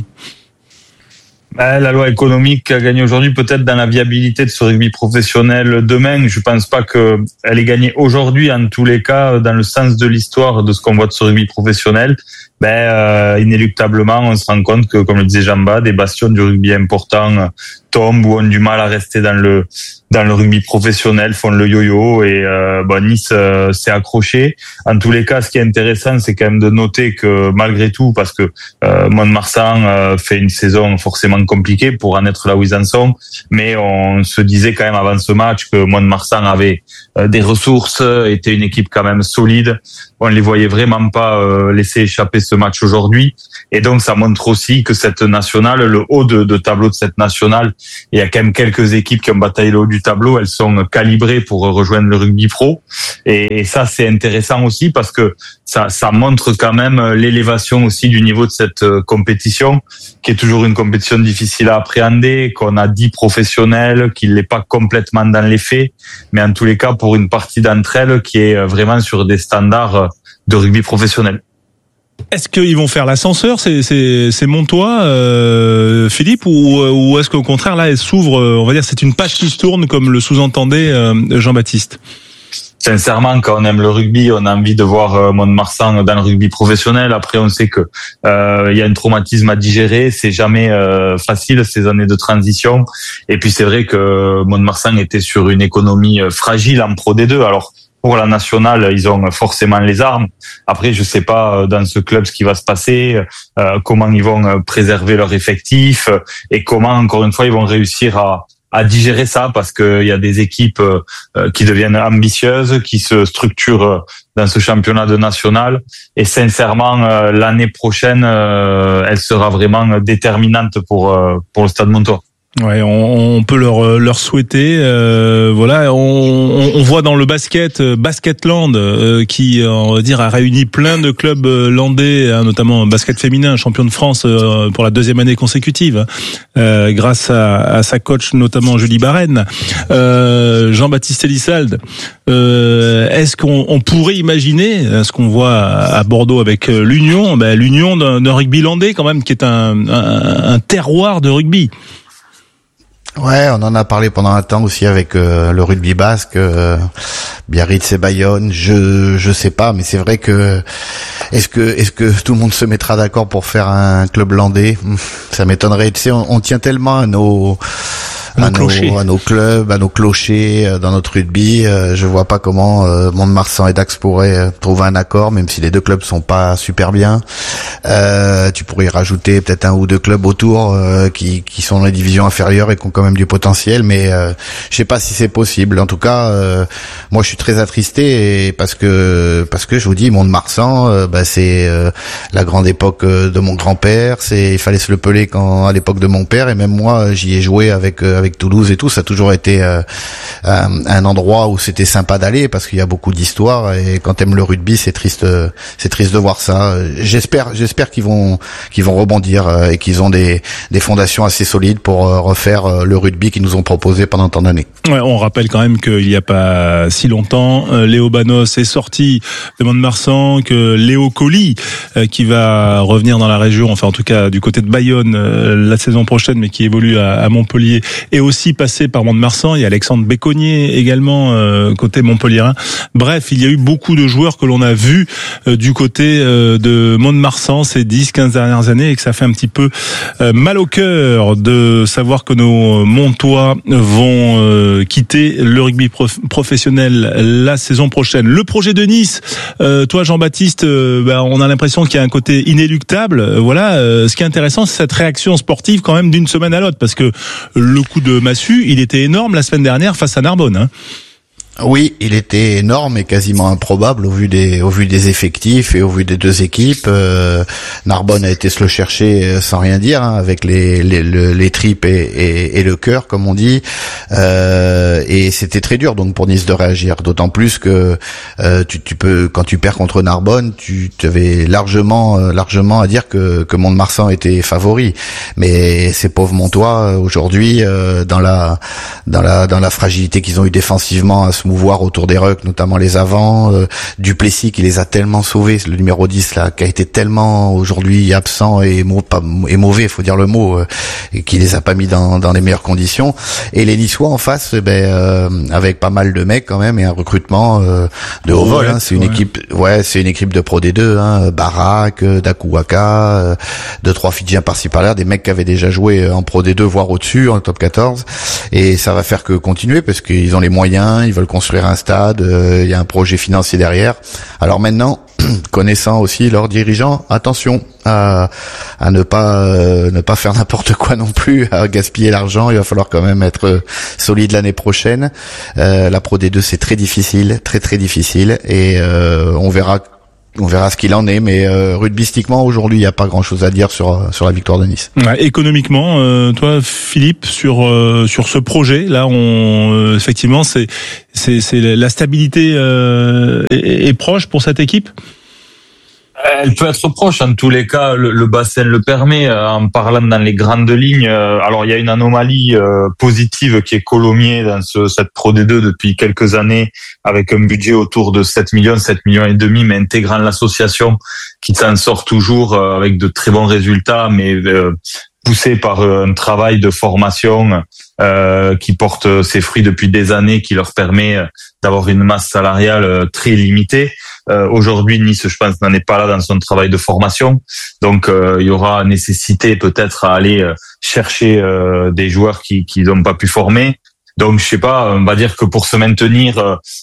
La loi économique qui a gagné aujourd'hui, peut-être dans la viabilité de ce rugby professionnel demain. Je pense pas qu'elle ait gagné aujourd'hui, en tous les cas, dans le sens de l'histoire de ce qu'on voit de ce rugby professionnel. Ben, euh, inéluctablement, on se rend compte que, comme le disait Jamba, des bastions du rugby important tombent ou ont du mal à rester dans le dans le rugby professionnel, font le yo-yo, et euh, bon, Nice euh, s'est accroché. En tous les cas, ce qui est intéressant, c'est quand même de noter que malgré tout, parce que euh, Mont-de-Marsan euh, fait une saison forcément compliquée pour en être là où ils en sont, mais on se disait quand même avant ce match que Mont-de-Marsan avait euh, des ressources, était une équipe quand même solide. On ne les voyait vraiment pas euh, laisser échapper ce match aujourd'hui, et donc ça montre aussi que cette nationale, le haut de, de tableau de cette nationale, il y a quand même quelques équipes qui ont bataillé le haut du tableau, elles sont calibrées pour rejoindre le rugby pro, et, et ça c'est intéressant aussi parce que ça, ça montre quand même l'élévation aussi du niveau de cette compétition, qui est toujours une compétition difficile à appréhender, qu'on a dix professionnels, qu'il n'est pas complètement dans les faits, mais en tous les cas pour une partie d'entre elles qui est vraiment sur des standards de rugby professionnel. Est-ce qu'ils vont faire l'ascenseur, c'est, c'est, c'est Montois, euh, Philippe, ou, ou est-ce qu'au contraire, là, elle s'ouvre, on va dire, c'est une page qui se tourne, comme le sous-entendait euh, Jean-Baptiste? Sincèrement, quand on aime le rugby, on a envie de voir euh, Mont-de-Marsan dans le rugby professionnel. Après, on sait que euh, il y a un traumatisme à digérer, c'est jamais euh, facile ces années de transition. Et puis c'est vrai que Mont-de-Marsan était sur une économie fragile en Pro D deux. Alors pour la nationale, ils ont forcément les armes. Après, je sais pas dans ce club ce qui va se passer, euh, comment ils vont préserver leur effectif et comment, encore une fois, ils vont réussir à, à digérer ça, parce qu'il y a des équipes euh, qui deviennent ambitieuses, qui se structurent dans ce championnat de national. Et sincèrement, euh, l'année prochaine, euh, elle sera vraiment déterminante pour euh, pour le Stade Montois. Ouais, on, on peut leur leur souhaiter. Euh, voilà, on, on voit dans le basket, Basketland, euh, qui on va dire a réuni plein de clubs landais, hein, notamment basket féminin, champion de France euh, pour la deuxième année consécutive, euh, grâce à, à sa coach notamment Julie Barren. Euh, Jean-Baptiste Elissalde, euh, est-ce qu'on on pourrait imaginer ce qu'on voit à Bordeaux avec l'Union, ben, l'Union d'un, d'un rugby landais quand même, qui est un, un, un terroir de rugby. Ouais, on en a parlé pendant un temps aussi avec euh, le rugby basque, euh, Biarritz et Bayonne. Je je sais pas, mais c'est vrai que est-ce que est-ce que tout le monde se mettra d'accord pour faire un club landais? Ça m'étonnerait. Tu sais, on, on tient tellement à nos à nos, à nos clubs, à nos clochers, dans notre rugby. Je vois pas comment euh, Mont-de-Marsan et Dax pourraient trouver un accord, même si les deux clubs sont pas super bien. Euh, tu pourrais y rajouter peut-être un ou deux clubs autour euh, qui, qui sont dans les divisions inférieures et qui ont quand même du potentiel, mais euh, je sais pas si c'est possible. En tout cas, euh, moi je suis très attristé, et parce que parce que je vous dis, Mont-de-Marsan, euh, bah, c'est euh, la grande époque de mon grand-père. C'est il fallait se le peler quand à l'époque de mon père, et même moi j'y ai joué avec euh, avec Toulouse et tout. Ça a toujours été euh, un, un endroit où c'était sympa d'aller parce qu'il y a beaucoup d'histoire, et quand t'aimes le rugby, c'est triste, c'est triste de voir ça. J'espère, j'espère qu'ils vont qu'ils vont rebondir euh, et qu'ils ont des des fondations assez solides pour euh, refaire euh, le rugby qu'ils nous ont proposé pendant tant d'années. Ouais, on rappelle quand même qu'il y a pas si longtemps, euh, Léo Banos est sorti de Mont-de-Marsan, que Léo Colli, euh, qui va revenir dans la région, enfin en tout cas du côté de Bayonne euh, la saison prochaine, mais qui évolue à, à Montpellier, est aussi passé par Mont-de-Marsan. Il y a Alexandre Béconnier également euh, côté montpelliérain. Bref, il y a eu beaucoup de joueurs que l'on a vus euh, du côté euh, de Mont-de-Marsan ces dix quinze dernières années, et que ça fait un petit peu euh, mal au cœur de savoir que nos Montois vont euh, quitter le rugby prof- professionnel la saison prochaine. Le projet de Nice, euh, toi Jean-Baptiste, euh, bah, on a l'impression qu'il y a un côté inéluctable. Euh, voilà, euh, ce qui est intéressant, c'est cette réaction sportive quand même d'une semaine à l'autre, parce que le coup de massue, il était énorme la semaine dernière face à Narbonne. Hein. Oui, il était énorme et quasiment improbable au vu des au vu des effectifs et au vu des deux équipes. Euh, Narbonne a été se le chercher sans rien dire, hein, avec les les, le, les tripes et, et, et le cœur, comme on dit. Euh, et c'était très dur donc pour Nice de réagir. D'autant plus que euh, tu, tu peux quand tu perds contre Narbonne, tu avais largement largement à dire que que Mont-de-Marsan était favori. Mais ces pauvres Montois aujourd'hui euh, dans la dans la dans la fragilité qu'ils ont eu défensivement à se mouvoir autour des rucks, notamment les avants, euh, Duplessis qui les a tellement sauvés, le numéro dix là, qui a été tellement aujourd'hui absent et, mau- pas, et mauvais, faut dire le mot, euh, et qui les a pas mis dans, dans les meilleures conditions. Et les Niçois en face, ben euh, avec pas mal de mecs quand même et un recrutement euh, de haut vol. Hein, c'est une ouais. équipe, ouais, c'est une équipe de Pro D deux, hein, Barak, Dakuwaka, euh, deux trois Fidjiens par-ci par-là, des mecs qui avaient déjà joué en Pro D deux, voire au-dessus, en top quatorze. Et ça va faire que continuer parce qu'ils ont les moyens, ils veulent construire un stade, il euh, y a un projet financier derrière. Alors maintenant, connaissant aussi leurs dirigeants, attention à, à ne pas euh, ne pas faire n'importe quoi non plus, à gaspiller l'argent. Il va falloir quand même être solide l'année prochaine. Euh, la Pro D deux c'est très difficile, très très difficile, et euh, on verra. On verra ce qu'il en est, mais euh, rugbystiquement aujourd'hui, il n'y a pas grand-chose à dire sur sur la victoire de Nice. Ouais, économiquement, euh, toi, Philippe, sur euh, sur ce projet, là, on euh, effectivement, c'est c'est c'est la stabilité euh, est, est proche pour cette équipe. Elle peut être proche, en tous les cas, le, le bassin le permet. En parlant dans les grandes lignes, alors il y a une anomalie euh, positive qui est Colomiers dans ce, cette Pro D deux depuis quelques années, avec un budget autour de sept millions, sept millions et demi, mais intégrant l'association qui s'en sort toujours euh, avec de très bons résultats, mais euh, poussé par un travail de formation euh, qui porte ses fruits depuis des années, qui leur permet d'avoir une masse salariale très limitée. Euh, aujourd'hui, Nice, je pense, n'en est pas là dans son travail de formation. Donc, euh, il y aura nécessité peut-être à aller chercher euh, des joueurs qui qui n'ont pas pu former. Donc, je sais pas, on va dire que pour se maintenir,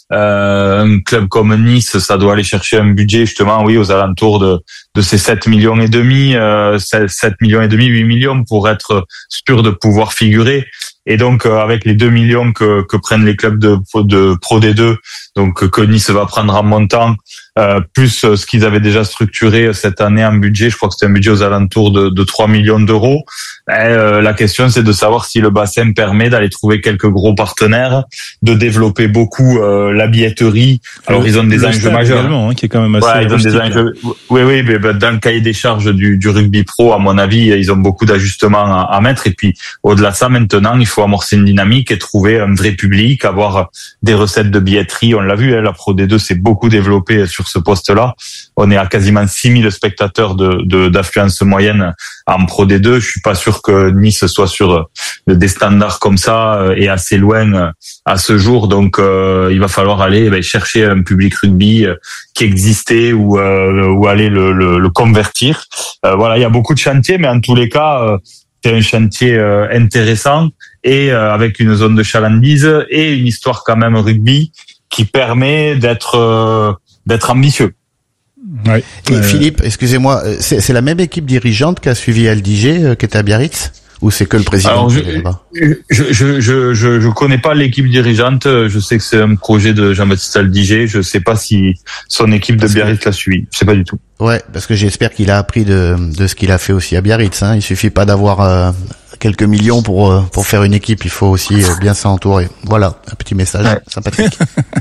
euh, un club comme Nice, ça doit aller chercher un budget justement, oui, aux alentours de de ces sept millions et demi, euh, sept millions et demi, huit millions pour être sûr de pouvoir figurer. Et donc, euh, avec les deux millions que que prennent les clubs de de Pro D deux, donc que Nice va prendre en montant, euh, plus ce qu'ils avaient déjà structuré cette année en budget, je crois que c'était un budget aux alentours de, de trois millions d'euros. Et, euh, la question, c'est de savoir si le bassin permet d'aller trouver quelques gros partenaires, de développer beaucoup euh, la billetterie. Alors, ils ont des enjeux majeurs, également, hein, qui est quand même assez ouais, ils ont des enjeux. Oui, oui, mais dans le cahier des charges du, du rugby pro, à mon avis, ils ont beaucoup d'ajustements à, à mettre. Et puis, au-delà de ça, maintenant, il faut amorcer une dynamique et trouver un vrai public, avoir des recettes de billetterie. On l'a vu, hein, la Pro D deux s'est beaucoup développée sur ce poste-là. On est à quasiment six mille spectateurs de, de, d'affluence moyenne en Pro D deux. Je suis pas sûr que Nice soit sur des standards comme ça et assez loin à ce jour. Donc, euh, il va falloir aller ben, chercher un public rugby qui existait ou, euh, ou aller le, le, le convertir. Euh, voilà, il y a beaucoup de chantiers, mais en tous les cas, euh, c'est un chantier euh, intéressant et euh, avec une zone de chalandise et une histoire quand même rugby qui permet d'être euh, d'être ambitieux. Ouais. Et euh... Philippe, excusez-moi, c'est, c'est la même équipe dirigeante qui a suivi L D G euh, qui était à Biarritz, ou c'est que le président? Alors, je, je, je, je, je, je connais pas l'équipe dirigeante. Je sais que c'est un projet de Jean-Baptiste Aldiger. Je sais pas si son équipe de Biarritz l'a suivi. Je sais pas du tout. Ouais, parce que j'espère qu'il a appris de, de ce qu'il a fait aussi à Biarritz. Hein. Il suffit pas d'avoir euh, quelques millions pour pour faire une équipe. Il faut aussi bien s'entourer. Voilà, un petit message ouais. sympathique.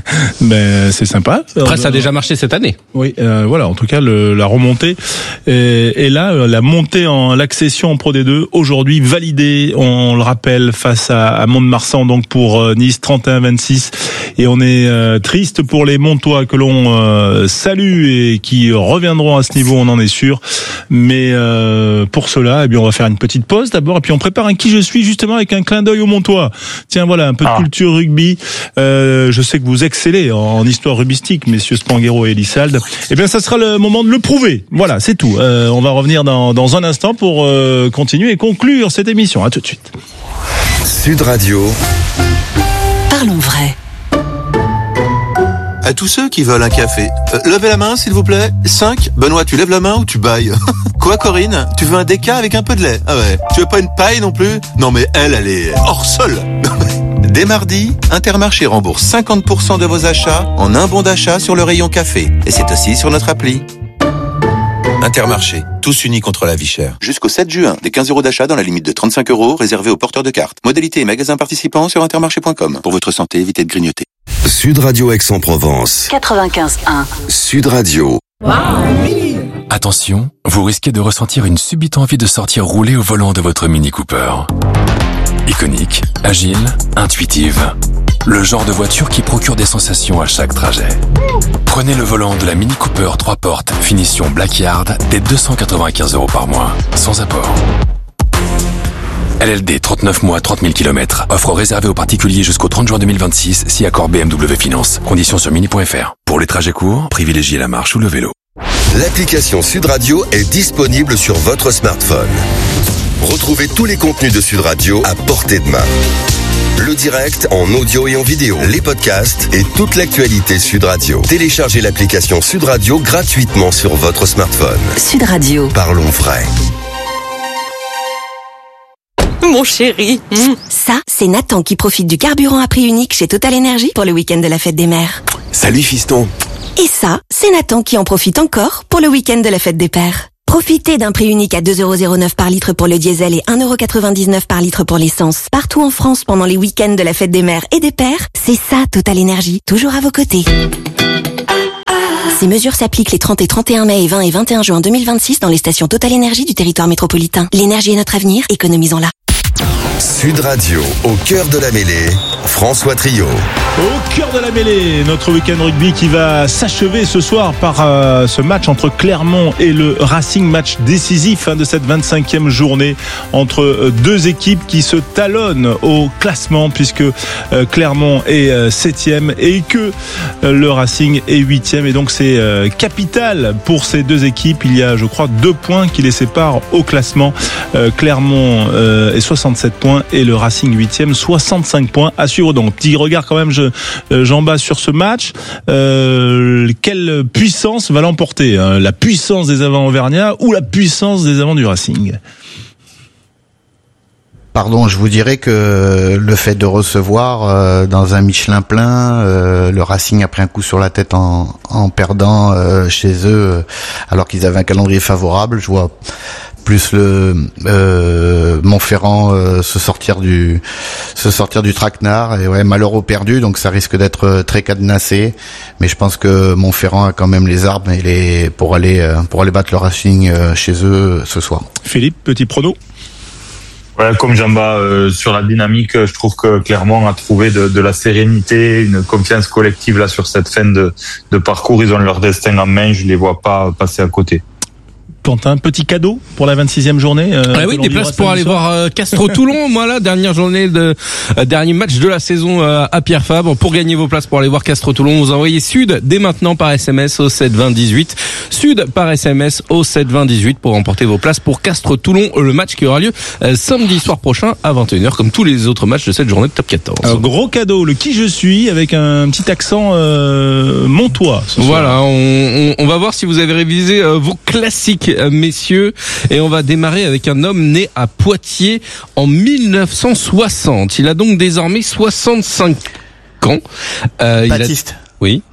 Ben c'est sympa. Après, ça a déjà marché cette année. Oui, euh, voilà. En tout cas, le, la remontée et, et là, la montée en l'accession en Pro D deux aujourd'hui validée. On le rappelle face à, à Mont-de-Marsan, donc pour euh, Nice trente et un vingt-six. Et on est euh, triste pour les Montois que l'on euh, salue et qui reviendront à ce niveau, on en est sûr. Mais euh, pour cela, eh bien, on va faire une petite pause d'abord, et puis on prépare un qui je suis justement avec un clin d'œil aux Montois. Tiens, voilà, un peu de ah. culture rugby. Euh, je sais que vous excellez en, en histoire rugbystique, messieurs Spanghero et Elissalde. Eh bien, ça sera le moment de le prouver. Voilà, c'est tout. Euh, on va revenir dans, dans un instant pour euh, continuer et conclure cette émission. À tout de suite. Sud Radio. Parlons vrai. À tous ceux qui veulent un café, euh, levez la main s'il vous plaît. cinq. Benoît, tu lèves la main ou tu bailles? Quoi Corinne? Tu veux un déca avec un peu de lait? Ah ouais. Tu veux pas une paille non plus? Non mais elle, elle est hors sol. Dès mardi, Intermarché rembourse cinquante pour cent de vos achats en un bon d'achat sur le rayon café. Et c'est aussi sur notre appli. Intermarché, tous unis contre la vie chère. Jusqu'au sept juin, des quinze euros d'achat dans la limite de trente-cinq euros réservés aux porteurs de cartes. Modalité et magasins participants sur intermarché point com. Pour votre santé, évitez de grignoter. Sud Radio Aix-en-Provence. quatre-vingt-quinze un. Sud Radio. Attention, vous risquez de ressentir une subite envie de sortir rouler au volant de votre Mini Cooper. Iconique, agile, intuitive. Le genre de voiture qui procure des sensations à chaque trajet. Prenez le volant de la Mini Cooper trois portes, finition Black Yard, dès deux cent quatre-vingt-quinze euros par mois, sans apport. L L D trente-neuf mois, trente mille kilomètres. Offre réservée aux particuliers jusqu'au trente juin deux mille vingt-six, si accord B M W Finance. Conditions sur mini point f r. Pour les trajets courts, privilégiez la marche ou le vélo. L'application Sud Radio est disponible sur votre smartphone. Retrouvez tous les contenus de Sud Radio à portée de main. Le direct en audio et en vidéo, les podcasts et toute l'actualité Sud Radio. Téléchargez l'application Sud Radio gratuitement sur votre smartphone. Sud Radio. Parlons vrai. Mon chéri. Mmh. Ça, c'est Nathan qui profite du carburant à prix unique chez Total Energy pour le week-end de la fête des mères. Salut fiston. Et ça, c'est Nathan qui en profite encore pour le week-end de la fête des pères. Profitez d'un prix unique à deux euros zéro neuf par litre pour le diesel et un euro quatre-vingt-dix-neuf par litre pour l'essence. Partout en France pendant les week-ends de la fête des mères et des pères, c'est ça Total Energy, toujours à vos côtés. Ces mesures s'appliquent les trente et trente et un mai et vingt et vingt et un juin deux mille vingt-six dans les stations Total Energy du territoire métropolitain. L'énergie est notre avenir, économisons-la. Sud Radio, au cœur de la mêlée, François Trio. Au cœur de la mêlée, notre week-end rugby qui va s'achever ce soir par euh, ce match entre Clermont et le Racing, match décisif hein, de cette vingt-cinquième journée entre euh, deux équipes qui se talonnent au classement puisque euh, Clermont est euh, septième et que euh, le Racing est huitième et donc c'est euh, capital pour ces deux équipes. Il y a je crois deux points qui les séparent au classement. Euh, Clermont euh, est soixante-sept points et le Racing huitième, soixante-cinq points à suivre. Donc petit regard quand même je, euh, j'en bats sur ce match. Euh, quelle puissance va l'emporter hein, la puissance des avants auvergnats ou la puissance des avants du Racing? Pardon, je vous dirais que le fait de recevoir euh, dans un Michelin plein, euh, le Racing a pris un coup sur la tête en, en perdant euh, chez eux, euh, alors qu'ils avaient un calendrier favorable. Je vois plus le euh, Montferrand euh, se sortir du se sortir du traquenard et ouais malheur au perdu, donc ça risque d'être très cadenassé, mais je pense que Montferrand a quand même les armes et les pour aller euh, pour aller battre le Racing euh, chez eux ce soir. Philippe, petit prono. Ouais, comme Jamba, euh, sur la dynamique, je trouve que Clermont a trouvé de, de la sérénité, une confiance collective là sur cette fin de, de parcours. Ils ont leur destin en main, je les vois pas passer à côté. Quentin, petit cadeau pour la vingt-sixième journée. Euh, ah oui, des places pour aller voir euh, Castres-Toulon. Voilà, dernière journée de euh, dernier match de la saison euh, à Pierre Fabre. Pour gagner vos places pour aller voir Castres-Toulon, vous envoyez Sud dès maintenant par S M S au sept vingt dix-huit. Sud par S M S au sept vingt dix-huit pour remporter vos places pour Castres-Toulon, le match qui aura lieu euh, samedi soir prochain à vingt et une heures, comme tous les autres matchs de cette journée de Top quatorze. Un gros cadeau, le qui je suis avec un petit accent euh, montois. Voilà, on, on, on va voir si vous avez révisé euh, vos classiques, euh, messieurs. Et on va démarrer avec un homme né à Poitiers en mille neuf cent soixante. Il a donc désormais soixante-cinq ans. Euh, Baptiste. Il a... Oui.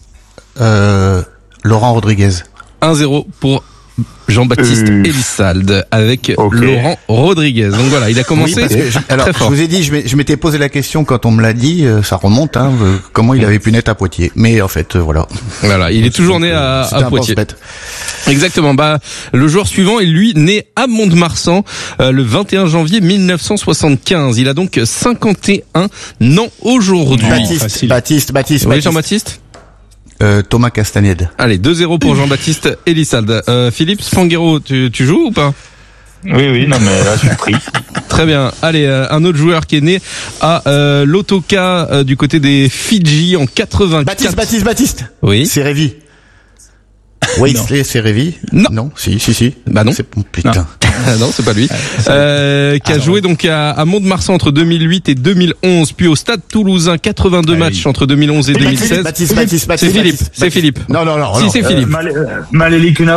Euh, Laurent Rodriguez. un zéro pour Jean-Baptiste euh... Elissalde avec okay. Laurent Rodriguez. Donc voilà, il a commencé oui, je, alors, très fort. Je vous ai dit, je m'étais posé la question quand on me l'a dit, ça remonte, hein, comment il avait pu naître à Poitiers. Mais en fait, voilà. Voilà, il est toujours né à, à Poitiers. Exactement. Bah, le joueur suivant est lui né à Mont-de-Marsan euh, le vingt et un janvier mille neuf cent soixante-quinze. Il a donc cinquante et un ans aujourd'hui. Baptiste, Baptiste, Baptiste. Oui, Jean-Baptiste. Euh, Thomas Castagnède. Allez, deux zéro pour Jean-Baptiste Elissalde. Euh, Philippe Spanghero, tu, tu joues ou pas? Oui, oui, non, mais là, je suis pris. Très bien. Allez, euh, un autre joueur qui est né à euh, l'Otoka euh, du côté des Fidji en quatre-vingt-quatre. Baptiste, Baptiste, Baptiste. Oui. C'est Révi. Oui, c'est Révi. Non. Non, si, si, si. Bah non. C'est, oh, putain. Non. non, c'est pas lui. Euh, qui a joué donc à, à Mont-de-Marsan entre deux mille huit et deux mille onze, puis au Stade Toulousain, quatre-vingt-deux Allez. matchs entre deux mille onze et deux mille seize. Baptiste, Baptiste, Baptiste, c'est Philippe, c'est Philippe. Non, non, non. Si, non. c'est Philippe. Euh, Maléli Cunavor.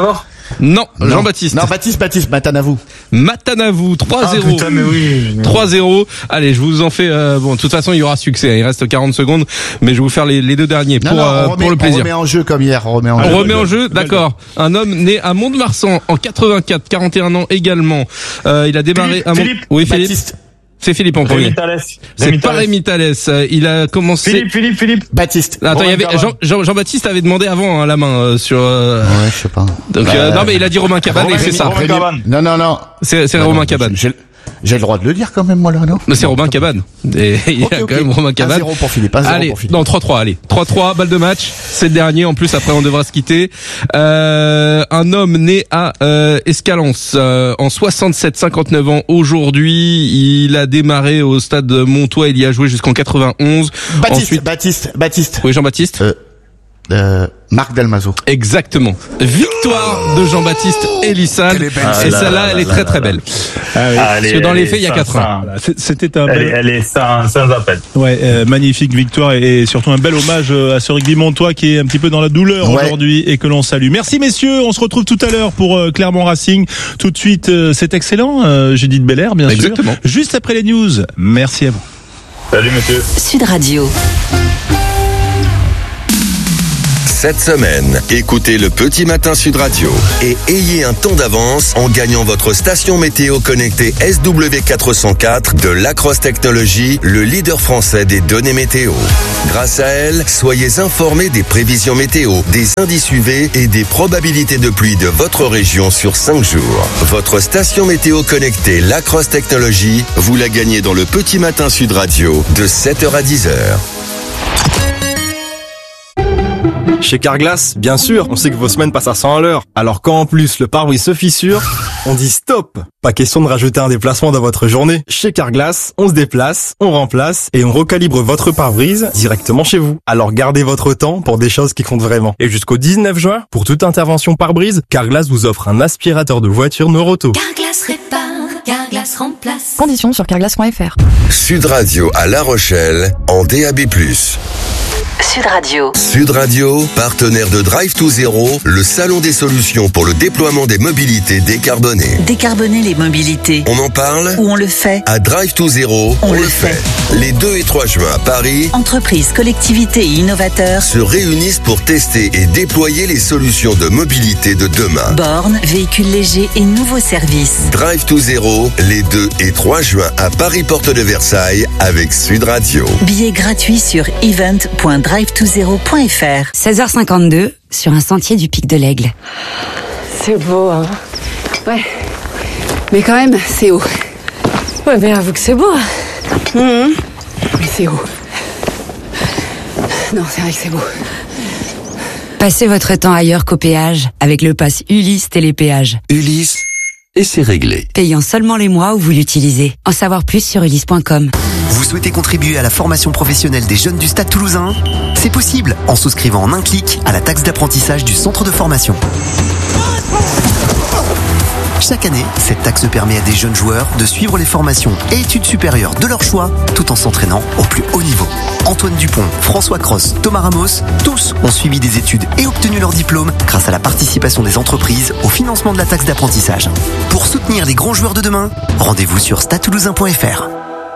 Non, Non. Jean-Baptiste. Non, Baptiste, Baptiste, Matanavou. Matanavou, trois Ah, zéro. putain, mais oui. trois zéro. Allez, je vous en fais, euh, bon, de toute façon, il y aura succès. Il reste quarante secondes, mais je vais vous faire les, les deux derniers Non, pour, non, on euh, remet, pour le plaisir. On remet en jeu comme hier. On remet en On jeu. remet en jeu, d'accord. Un homme né à Mont-de-Marsan en quatre-vingt-quatre, quarante et un ans également. Euh, il a démarré Philippe, à Mont... Philippe, Oui, Philippe. Baptiste. C'est Philippe en premier. Rémi Thalès. C'est Rémi pas Thalès. Rémi Thalès. Euh, Il a commencé. Philippe, Philippe, Philippe. Baptiste. Attends, il y Romain avait Cabane. Jean, Jean, Jean-Baptiste avait demandé avant hein, la main euh, sur. Euh... Ouais, je sais pas. Donc euh, Bah, non, mais il a dit Romain Cabane et Romain- c'est ça. Romain Cabane. Non, non, non. C'est c'est Non, Romain non, Cabane. J'ai, j'ai le droit de le dire quand même, moi, là, non? Mais c'est Romain Cabane. Et il y a Ok, ok. quand même Romain Cabane. un zéro pour Philippe, un zéro Allez, pour Philippe. non, trois trois, allez. trois trois, balle de match. C'est le dernier. En plus, après, on devra se quitter. Euh, un homme né à euh, Escalance euh, en soixante-sept, cinquante-neuf ans aujourd'hui. Il a démarré au stade Montois. Il y a joué jusqu'en quatre-vingt-onze. Baptiste, Ensuite, Baptiste, Baptiste. oui, Jean-Baptiste. Euh, euh, Marc Dalmazo. Exactement. Victoire de Jean-Baptiste Elissal. Elle est belle, Et celle-là. celle-là, Ah là elle est là très là très là. belle. Ah oui. Ah, elle Parce est- que dans elle les est faits, il y a sans- quatre un. sans- Voilà, c'est- C'était un Elle, est- bel, elle est sans, sans appel. ouais, euh, magnifique victoire et, et surtout un bel hommage euh, à ce rugby montois qui est un petit peu dans la douleur Ouais. aujourd'hui et que l'on salue. Merci messieurs, on se retrouve tout à l'heure pour euh, Clermont Racing. Tout de suite, euh, c'est excellent. Euh, Judith Belair, bien Exactement. sûr. Juste après les news. Merci à vous. Salut, monsieur. Sud Radio. Cette semaine, écoutez le Petit Matin Sud Radio et ayez un temps d'avance en gagnant votre station météo connectée S W quatre cent quatre de Lacrosse Technologies, le leader français des données météo. Grâce à elle, soyez informés des prévisions météo, des indices U V et des probabilités de pluie de votre région sur cinq jours. Votre station météo connectée Lacrosse Technologies, vous la gagnez dans le Petit Matin Sud Radio de sept heures à dix heures. Chez Carglass, bien sûr, on sait que vos semaines passent à cent à l'heure. Alors quand en plus le pare-brise se fissure, on dit stop. Pas question de rajouter un déplacement dans votre journée. Chez Carglass, on se déplace, on remplace et on recalibre votre pare-brise directement chez vous. Alors gardez votre temps pour des choses qui comptent vraiment. Et jusqu'au dix-neuf juin, pour toute intervention pare-brise, Carglass vous offre un aspirateur de voiture Noroto. Carglass répare, Carglass remplace. Conditions sur carglass point f r. Sud Radio à La Rochelle en D A B plus. Sud Radio. Sud Radio, partenaire de Drive to Zero, le salon des solutions pour le déploiement des mobilités décarbonées. Décarboner les mobilités. On en parle? Ou on le fait? À Drive to Zero, on, On le le fait. Les deux et trois juin à Paris, Entreprises, collectivités et innovateurs. se réunissent pour tester et déployer les solutions de mobilité de demain. Bornes, véhicules légers et nouveaux services. Drive to Zero, les deux et trois juin à Paris Porte de Versailles avec Sud Radio. Billets gratuits sur event point drive to zero point f r. seize heures cinquante-deux, sur un sentier du Pic de l'Aigle. C'est beau, hein. Ouais. Mais quand même, c'est haut. Ouais, mais avoue que c'est beau. Mmh. Mais c'est haut. Non, c'est vrai que c'est beau. Passez votre temps ailleurs qu'au péage avec le pass Ulysse Télépéage. Ulysse, et c'est réglé. Payant seulement les mois où vous l'utilisez. En savoir plus sur ulysse point com. Vous souhaitez contribuer à la formation professionnelle des jeunes du Stade Toulousain? C'est possible en souscrivant en un clic à la taxe d'apprentissage du centre de formation. Chaque année, cette taxe permet à des jeunes joueurs de suivre les formations et études supérieures de leur choix tout en s'entraînant au plus haut niveau. Antoine Dupont, François Cross, Thomas Ramos, tous ont suivi des études et obtenu leur diplôme grâce à la participation des entreprises au financement de la taxe d'apprentissage. Pour soutenir les grands joueurs de demain, rendez-vous sur stade toulousain point f r.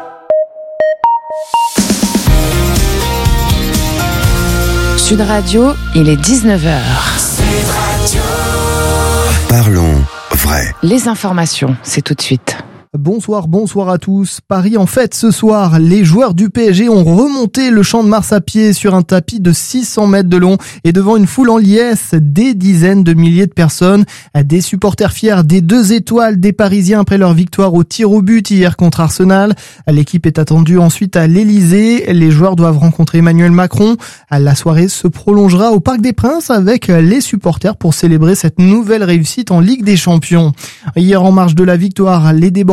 Sud Radio, il est dix-neuf heures. Parlons vrai. Les informations, c'est tout de suite. Bonsoir, bonsoir à tous. Paris en fête ce soir. Les joueurs du P S G ont remonté le Champ de Mars à pied sur un tapis de six cents mètres de long et devant une foule en liesse, des dizaines de milliers de personnes, des supporters fiers des deux étoiles des Parisiens après leur victoire au tir au but hier contre Arsenal. L'équipe est attendue ensuite à l'Elysée. Les joueurs doivent rencontrer Emmanuel Macron. La soirée se prolongera au Parc des Princes avec les supporters pour célébrer cette nouvelle réussite en Ligue des Champions. Hier, en marge de la victoire, les débordements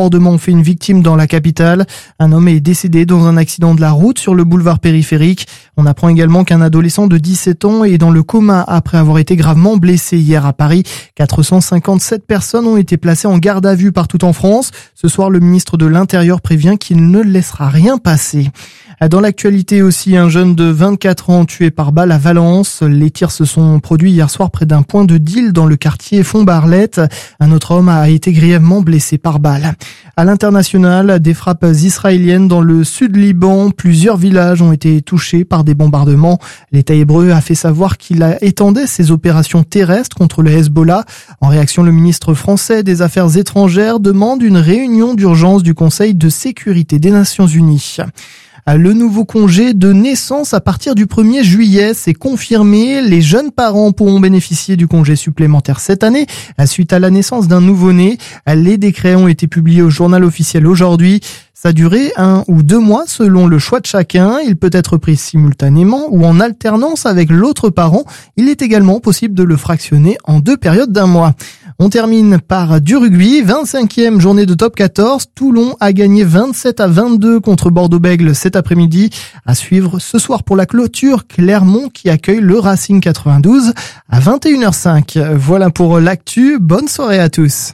débordements ont fait une victime dans la capitale. Un homme est décédé dans un accident de la route sur le boulevard périphérique. On apprend également qu'un adolescent de dix-sept ans est dans le coma après avoir été gravement blessé hier à Paris. quatre cent cinquante-sept personnes ont été placées en garde à vue partout en France. Ce soir, le ministre de l'Intérieur prévient qu'il ne laissera rien passer. Dans l'actualité aussi, un jeune de vingt-quatre ans tué par balle à Valence. Les tirs se sont produits hier soir près d'un point de deal dans le quartier Font-Barlette. Un autre homme a été grièvement blessé par balle. À l'international, des frappes israéliennes dans le sud Liban. Plusieurs villages ont été touchés par des bombardements. L'État hébreu a fait savoir qu'il étendait ses opérations terrestres contre le Hezbollah. En réaction, le ministre français des Affaires étrangères demande une réunion d'urgence du Conseil de sécurité des Nations Unies. Le nouveau congé de naissance à partir du premier juillet, c'est confirmé. Les jeunes parents pourront bénéficier du congé supplémentaire cette année, suite à la naissance d'un nouveau-né. Les décrets ont été publiés au journal officiel aujourd'hui. Sa durée, un ou deux mois selon le choix de chacun. Il peut être pris simultanément ou en alternance avec l'autre parent. Il est également possible de le fractionner en deux périodes d'un mois. On termine par du rugby, vingt-cinquième journée de top quatorze. Toulon a gagné vingt-sept à vingt-deux contre Bordeaux-Bègles cet après-midi. À suivre ce soir pour la clôture, Clermont qui accueille le Racing quatre-vingt-douze à vingt et une heures cinq. Voilà pour l'actu. Bonne soirée à tous.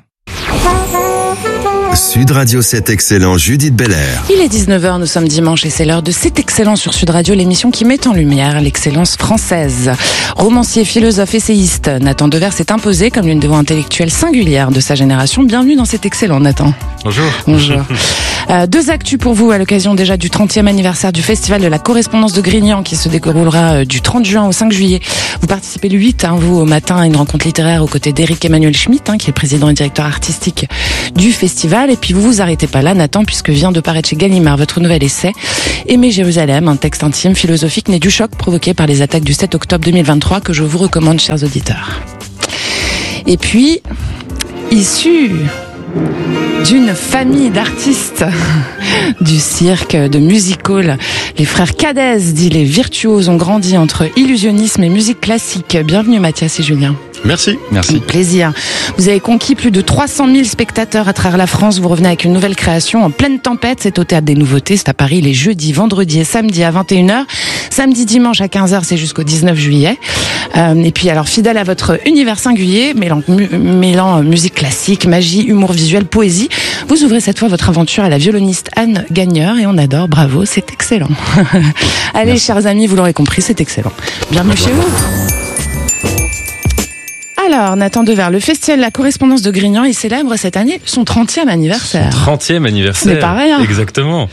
Sud Radio sept Excellent, Judith Belair. Il est dix-neuf heures, nous sommes dimanche et c'est l'heure de C'est Excellent sur Sud Radio, l'émission qui met en lumière l'excellence française. Romancier, philosophe, essayiste, Nathan Devers s'est imposé comme l'une des voix intellectuelles singulières de sa génération. Bienvenue dans C'est Excellent, Nathan. Bonjour. Bonjour. Euh, deux actus pour vous à l'occasion déjà du trentième anniversaire du Festival de la Correspondance de Grignan qui se déroulera euh, du trente juin au cinq juillet. Vous participez le huit, hein, vous, au matin à une rencontre littéraire aux côtés d'Éric Emmanuel Schmitt, hein, qui est président et directeur artistique du festival. Et puis vous vous arrêtez pas là, Nathan, puisque vient de paraître chez Gallimard votre nouvel essai, Aimer Jérusalem, un texte intime, philosophique, né du choc provoqué par les attaques du sept octobre deux mille vingt-trois que je vous recommande, chers auditeurs. Et puis, issu d'une famille d'artistes du cirque, de music-hall, les frères Cadez, dit les virtuoses, ont grandi entre illusionnisme et musique classique. Bienvenue Mathias et Julien. Merci. Merci. Avec plaisir. Vous avez conquis plus de trois cent mille spectateurs à travers la France. Vous revenez avec une nouvelle création en pleine tempête. C'est au Théâtre des Nouveautés. C'est à Paris les jeudis, vendredis et samedis à vingt et une heures. Samedi, dimanche à quinze heures, c'est jusqu'au dix-neuf juillet. Euh, et puis alors, fidèle à votre univers singulier, mêlant, mu, mêlant musique classique, magie, humour visuel, poésie, vous ouvrez cette fois votre aventure à la violoniste Anne Gagneur et on adore. Bravo, c'est excellent. Allez, Merci. Chers amis, vous l'aurez compris, c'est excellent. Bienvenue Bravo. Chez vous. Alors, Nathan Devers, le Festival de la Correspondance de Grignan, il célèbre cette année son trentième anniversaire. Son trentième anniversaire. C'est pas rien. Exactement.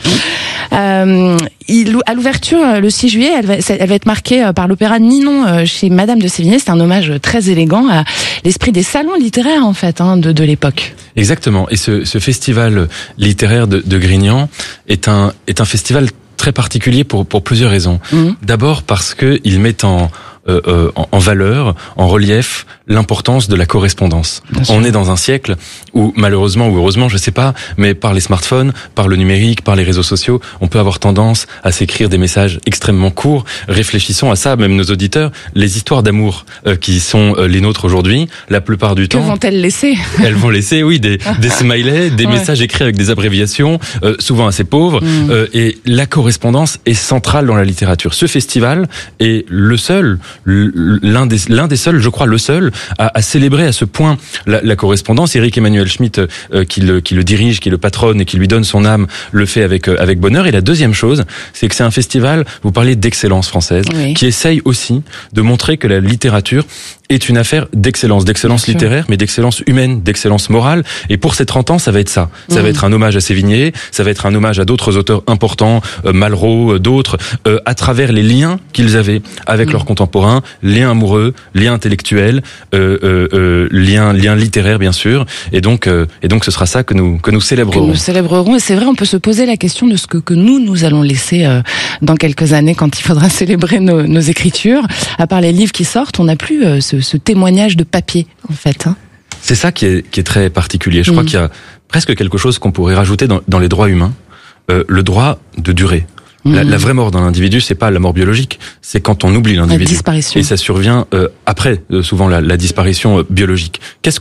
Euh, il, à l'ouverture, le six juillet, elle va, elle va être marquée par l'opéra Ninon chez Madame de Sévigné. C'est un hommage très élégant à l'esprit des salons littéraires, en fait, hein, de, de l'époque. Exactement. Et ce, ce festival littéraire de, de Grignan est un, est un festival très particulier pour, pour plusieurs raisons. Mmh. D'abord parce que il met en, Euh, euh, en, en valeur, en relief, l'importance de la correspondance. On est dans un siècle où, malheureusement ou heureusement, je sais pas, mais par les smartphones, par le numérique, par les réseaux sociaux, on peut avoir tendance à s'écrire des messages extrêmement courts. Réfléchissons à ça, même nos auditeurs. Les histoires d'amour euh, qui sont euh, les nôtres aujourd'hui, la plupart du que temps... Que vont-elles laisser ? Elles vont laisser, oui, des, des smileys, des ouais. messages écrits avec des abréviations, euh, souvent assez pauvres. Mmh. Euh, et la correspondance est centrale dans la littérature. Ce festival est le seul... l'un des l'un des seuls, je crois le seul, à, à célébrer à ce point la, la correspondance. Éric Emmanuel Schmitt, euh, qui le qui le dirige, qui le patronne et qui lui donne son âme, le fait avec euh, avec bonheur. Et la deuxième chose, c'est que c'est un festival. Vous parlez d'excellence française, oui. qui essaye aussi de montrer que la littérature est une affaire d'excellence, d'excellence Bien littéraire, sûr. mais d'excellence humaine, d'excellence morale. Et pour ces trente ans, ça va être ça. Ça mmh. va être un hommage à Sévigné, ça va être un hommage à d'autres auteurs importants, euh, Malraux, euh, d'autres, euh, à travers les liens qu'ils avaient avec mmh. leurs contemporains, liens amoureux, liens intellectuels, euh, euh, euh, liens, liens littéraires, bien sûr. Et donc, euh, et donc, ce sera ça que nous que nous célébrerons. Que nous célébrerons. Et c'est vrai, on peut se poser la question de ce que que nous nous allons laisser euh, dans quelques années quand il faudra célébrer nos, nos écritures. À part les livres qui sortent, on n'a plus euh, ce ce témoignage de papier, en fait. Hein. C'est ça qui est, qui est très particulier. Je mmh. crois qu'il y a presque quelque chose qu'on pourrait rajouter dans, dans les droits humains, euh, le droit de durer. Mmh. La, la vraie mort d'un individu, c'est pas la mort biologique, c'est quand on oublie l'individu. La disparition. Et ça survient euh, après, euh, souvent, la, la disparition euh, biologique. Qu'est-ce qu'on laisse ?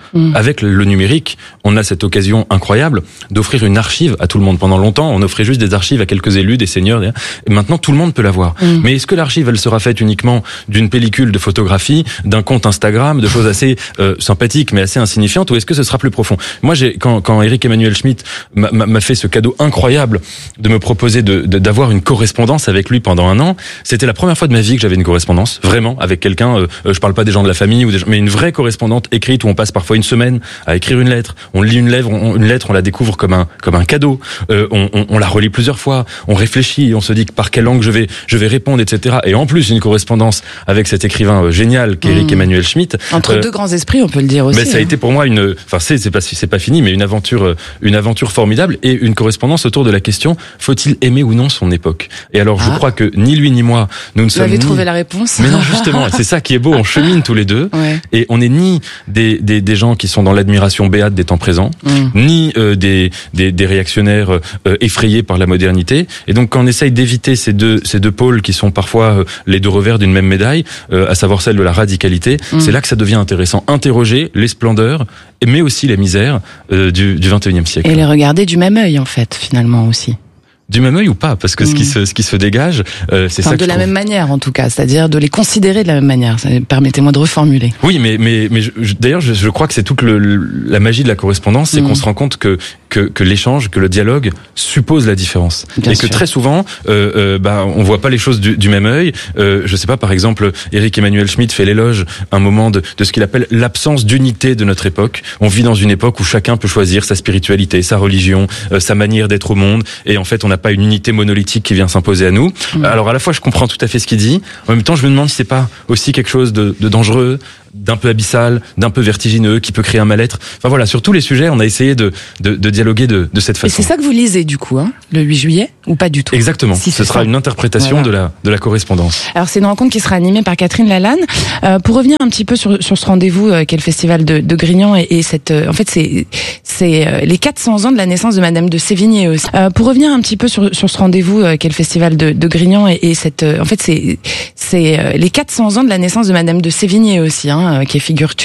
Mmh. Avec le numérique, on a cette occasion incroyable d'offrir une archive à tout le monde. Pendant longtemps, on offrait juste des archives à quelques élus, des seniors. Et maintenant, tout le monde peut l'avoir. Mmh. Mais est-ce que l'archive, elle sera faite uniquement d'une pellicule de photographie, d'un compte Instagram, de choses assez euh, sympathiques mais assez insignifiantes, ou est-ce que ce sera plus profond? Moi, j'ai quand, quand Eric Emmanuel Schmitt m'a, m'a fait ce cadeau incroyable de me proposer de, de, d'avoir une correspondance avec lui pendant un an, c'était la première fois de ma vie que j'avais une correspondance, vraiment, avec quelqu'un. Euh, je parle pas des gens de la famille ou des gens, mais une vraie correspondante écrite où on passe parfois une semaine à écrire une lettre. On lit une lettre, on, une lettre, on la découvre comme un comme un cadeau. Euh, on, on, on la relit plusieurs fois. On réfléchit, on se dit par quelle langue je vais je vais répondre, et cetera. Et en plus une correspondance avec cet écrivain euh, génial qu'Eric mmh. Emmanuel Schmitt. Entre euh, deux grands esprits, on peut le dire aussi. Mais ça a hein. été pour moi une, enfin c'est c'est pas c'est pas fini, mais une aventure une aventure formidable et une correspondance autour de la question: faut-il aimer ou non son époque? Et alors ah. je crois que ni lui ni moi nous ne Vous sommes. avez ni... trouvé la réponse. Mais non, justement, c'est ça qui est beau. On chemine tous les deux ouais. et on n'est ni des, des des gens qui sont dans l'admiration béate des temps présents, mm. ni euh, des, des des réactionnaires euh, effrayés par la modernité. Et donc quand on essaye d'éviter ces deux ces deux pôles qui sont parfois euh, les deux revers d'une même médaille, euh, à savoir celle de la radicalité, mm. c'est là que ça devient intéressant. Interroger les splendeurs, mais aussi les misères euh, du du vingt et unième siècle. Et les regarder du même œil en fait, finalement aussi. Du même œil ou pas, parce que mmh. ce qui se ce qui se dégage, euh, c'est enfin, ça. Que de la trouve... même manière, en tout cas, c'est-à-dire de les considérer de la même manière. Permettez-moi de reformuler. Oui, mais mais mais je, je, d'ailleurs, je, je crois que c'est toute le, la magie de la correspondance, c'est mmh. qu'on se rend compte que que que l'échange, que le dialogue suppose la différence, Bien et sûr. que très souvent, euh, euh, bah, on voit pas les choses du, du même œil. Euh, je sais pas, par exemple, Eric Emmanuel Schmitt fait l'éloge un moment de de ce qu'il appelle l'absence d'unité de notre époque. On vit dans une époque où chacun peut choisir sa spiritualité, sa religion, euh, sa manière d'être au monde, et en fait, on n'a pas une unité monolithique qui vient s'imposer à nous. Mmh. Alors à la fois je comprends tout à fait ce qu'il dit, en même temps je me demande si c'est pas aussi quelque chose de, de dangereux, d'un peu abyssal, d'un peu vertigineux, qui peut créer un mal-être. Enfin voilà, sur tous les sujets, on a essayé de, de, de dialoguer de, de cette façon. Et c'est ça que vous lisez du coup, hein, le huit juillet, ou pas du tout? Exactement. Si Ce sera ça. une interprétation voilà. de la de la correspondance. Alors c'est une rencontre qui sera animée par Catherine Lalanne. Euh, pour revenir un petit peu sur sur ce rendez-vous euh, qu'est le festival de, de Grignan et, et cette, euh, en fait c'est c'est euh, les quatre cents ans de la naissance de Madame de Sévigné aussi. Euh, pour revenir un petit peu sur sur ce rendez-vous euh, qu'est le festival de, de Grignan et, et cette, euh, en fait c'est c'est euh, les quatre cents ans de la naissance de Madame de Sévigné aussi, hein, qui est figure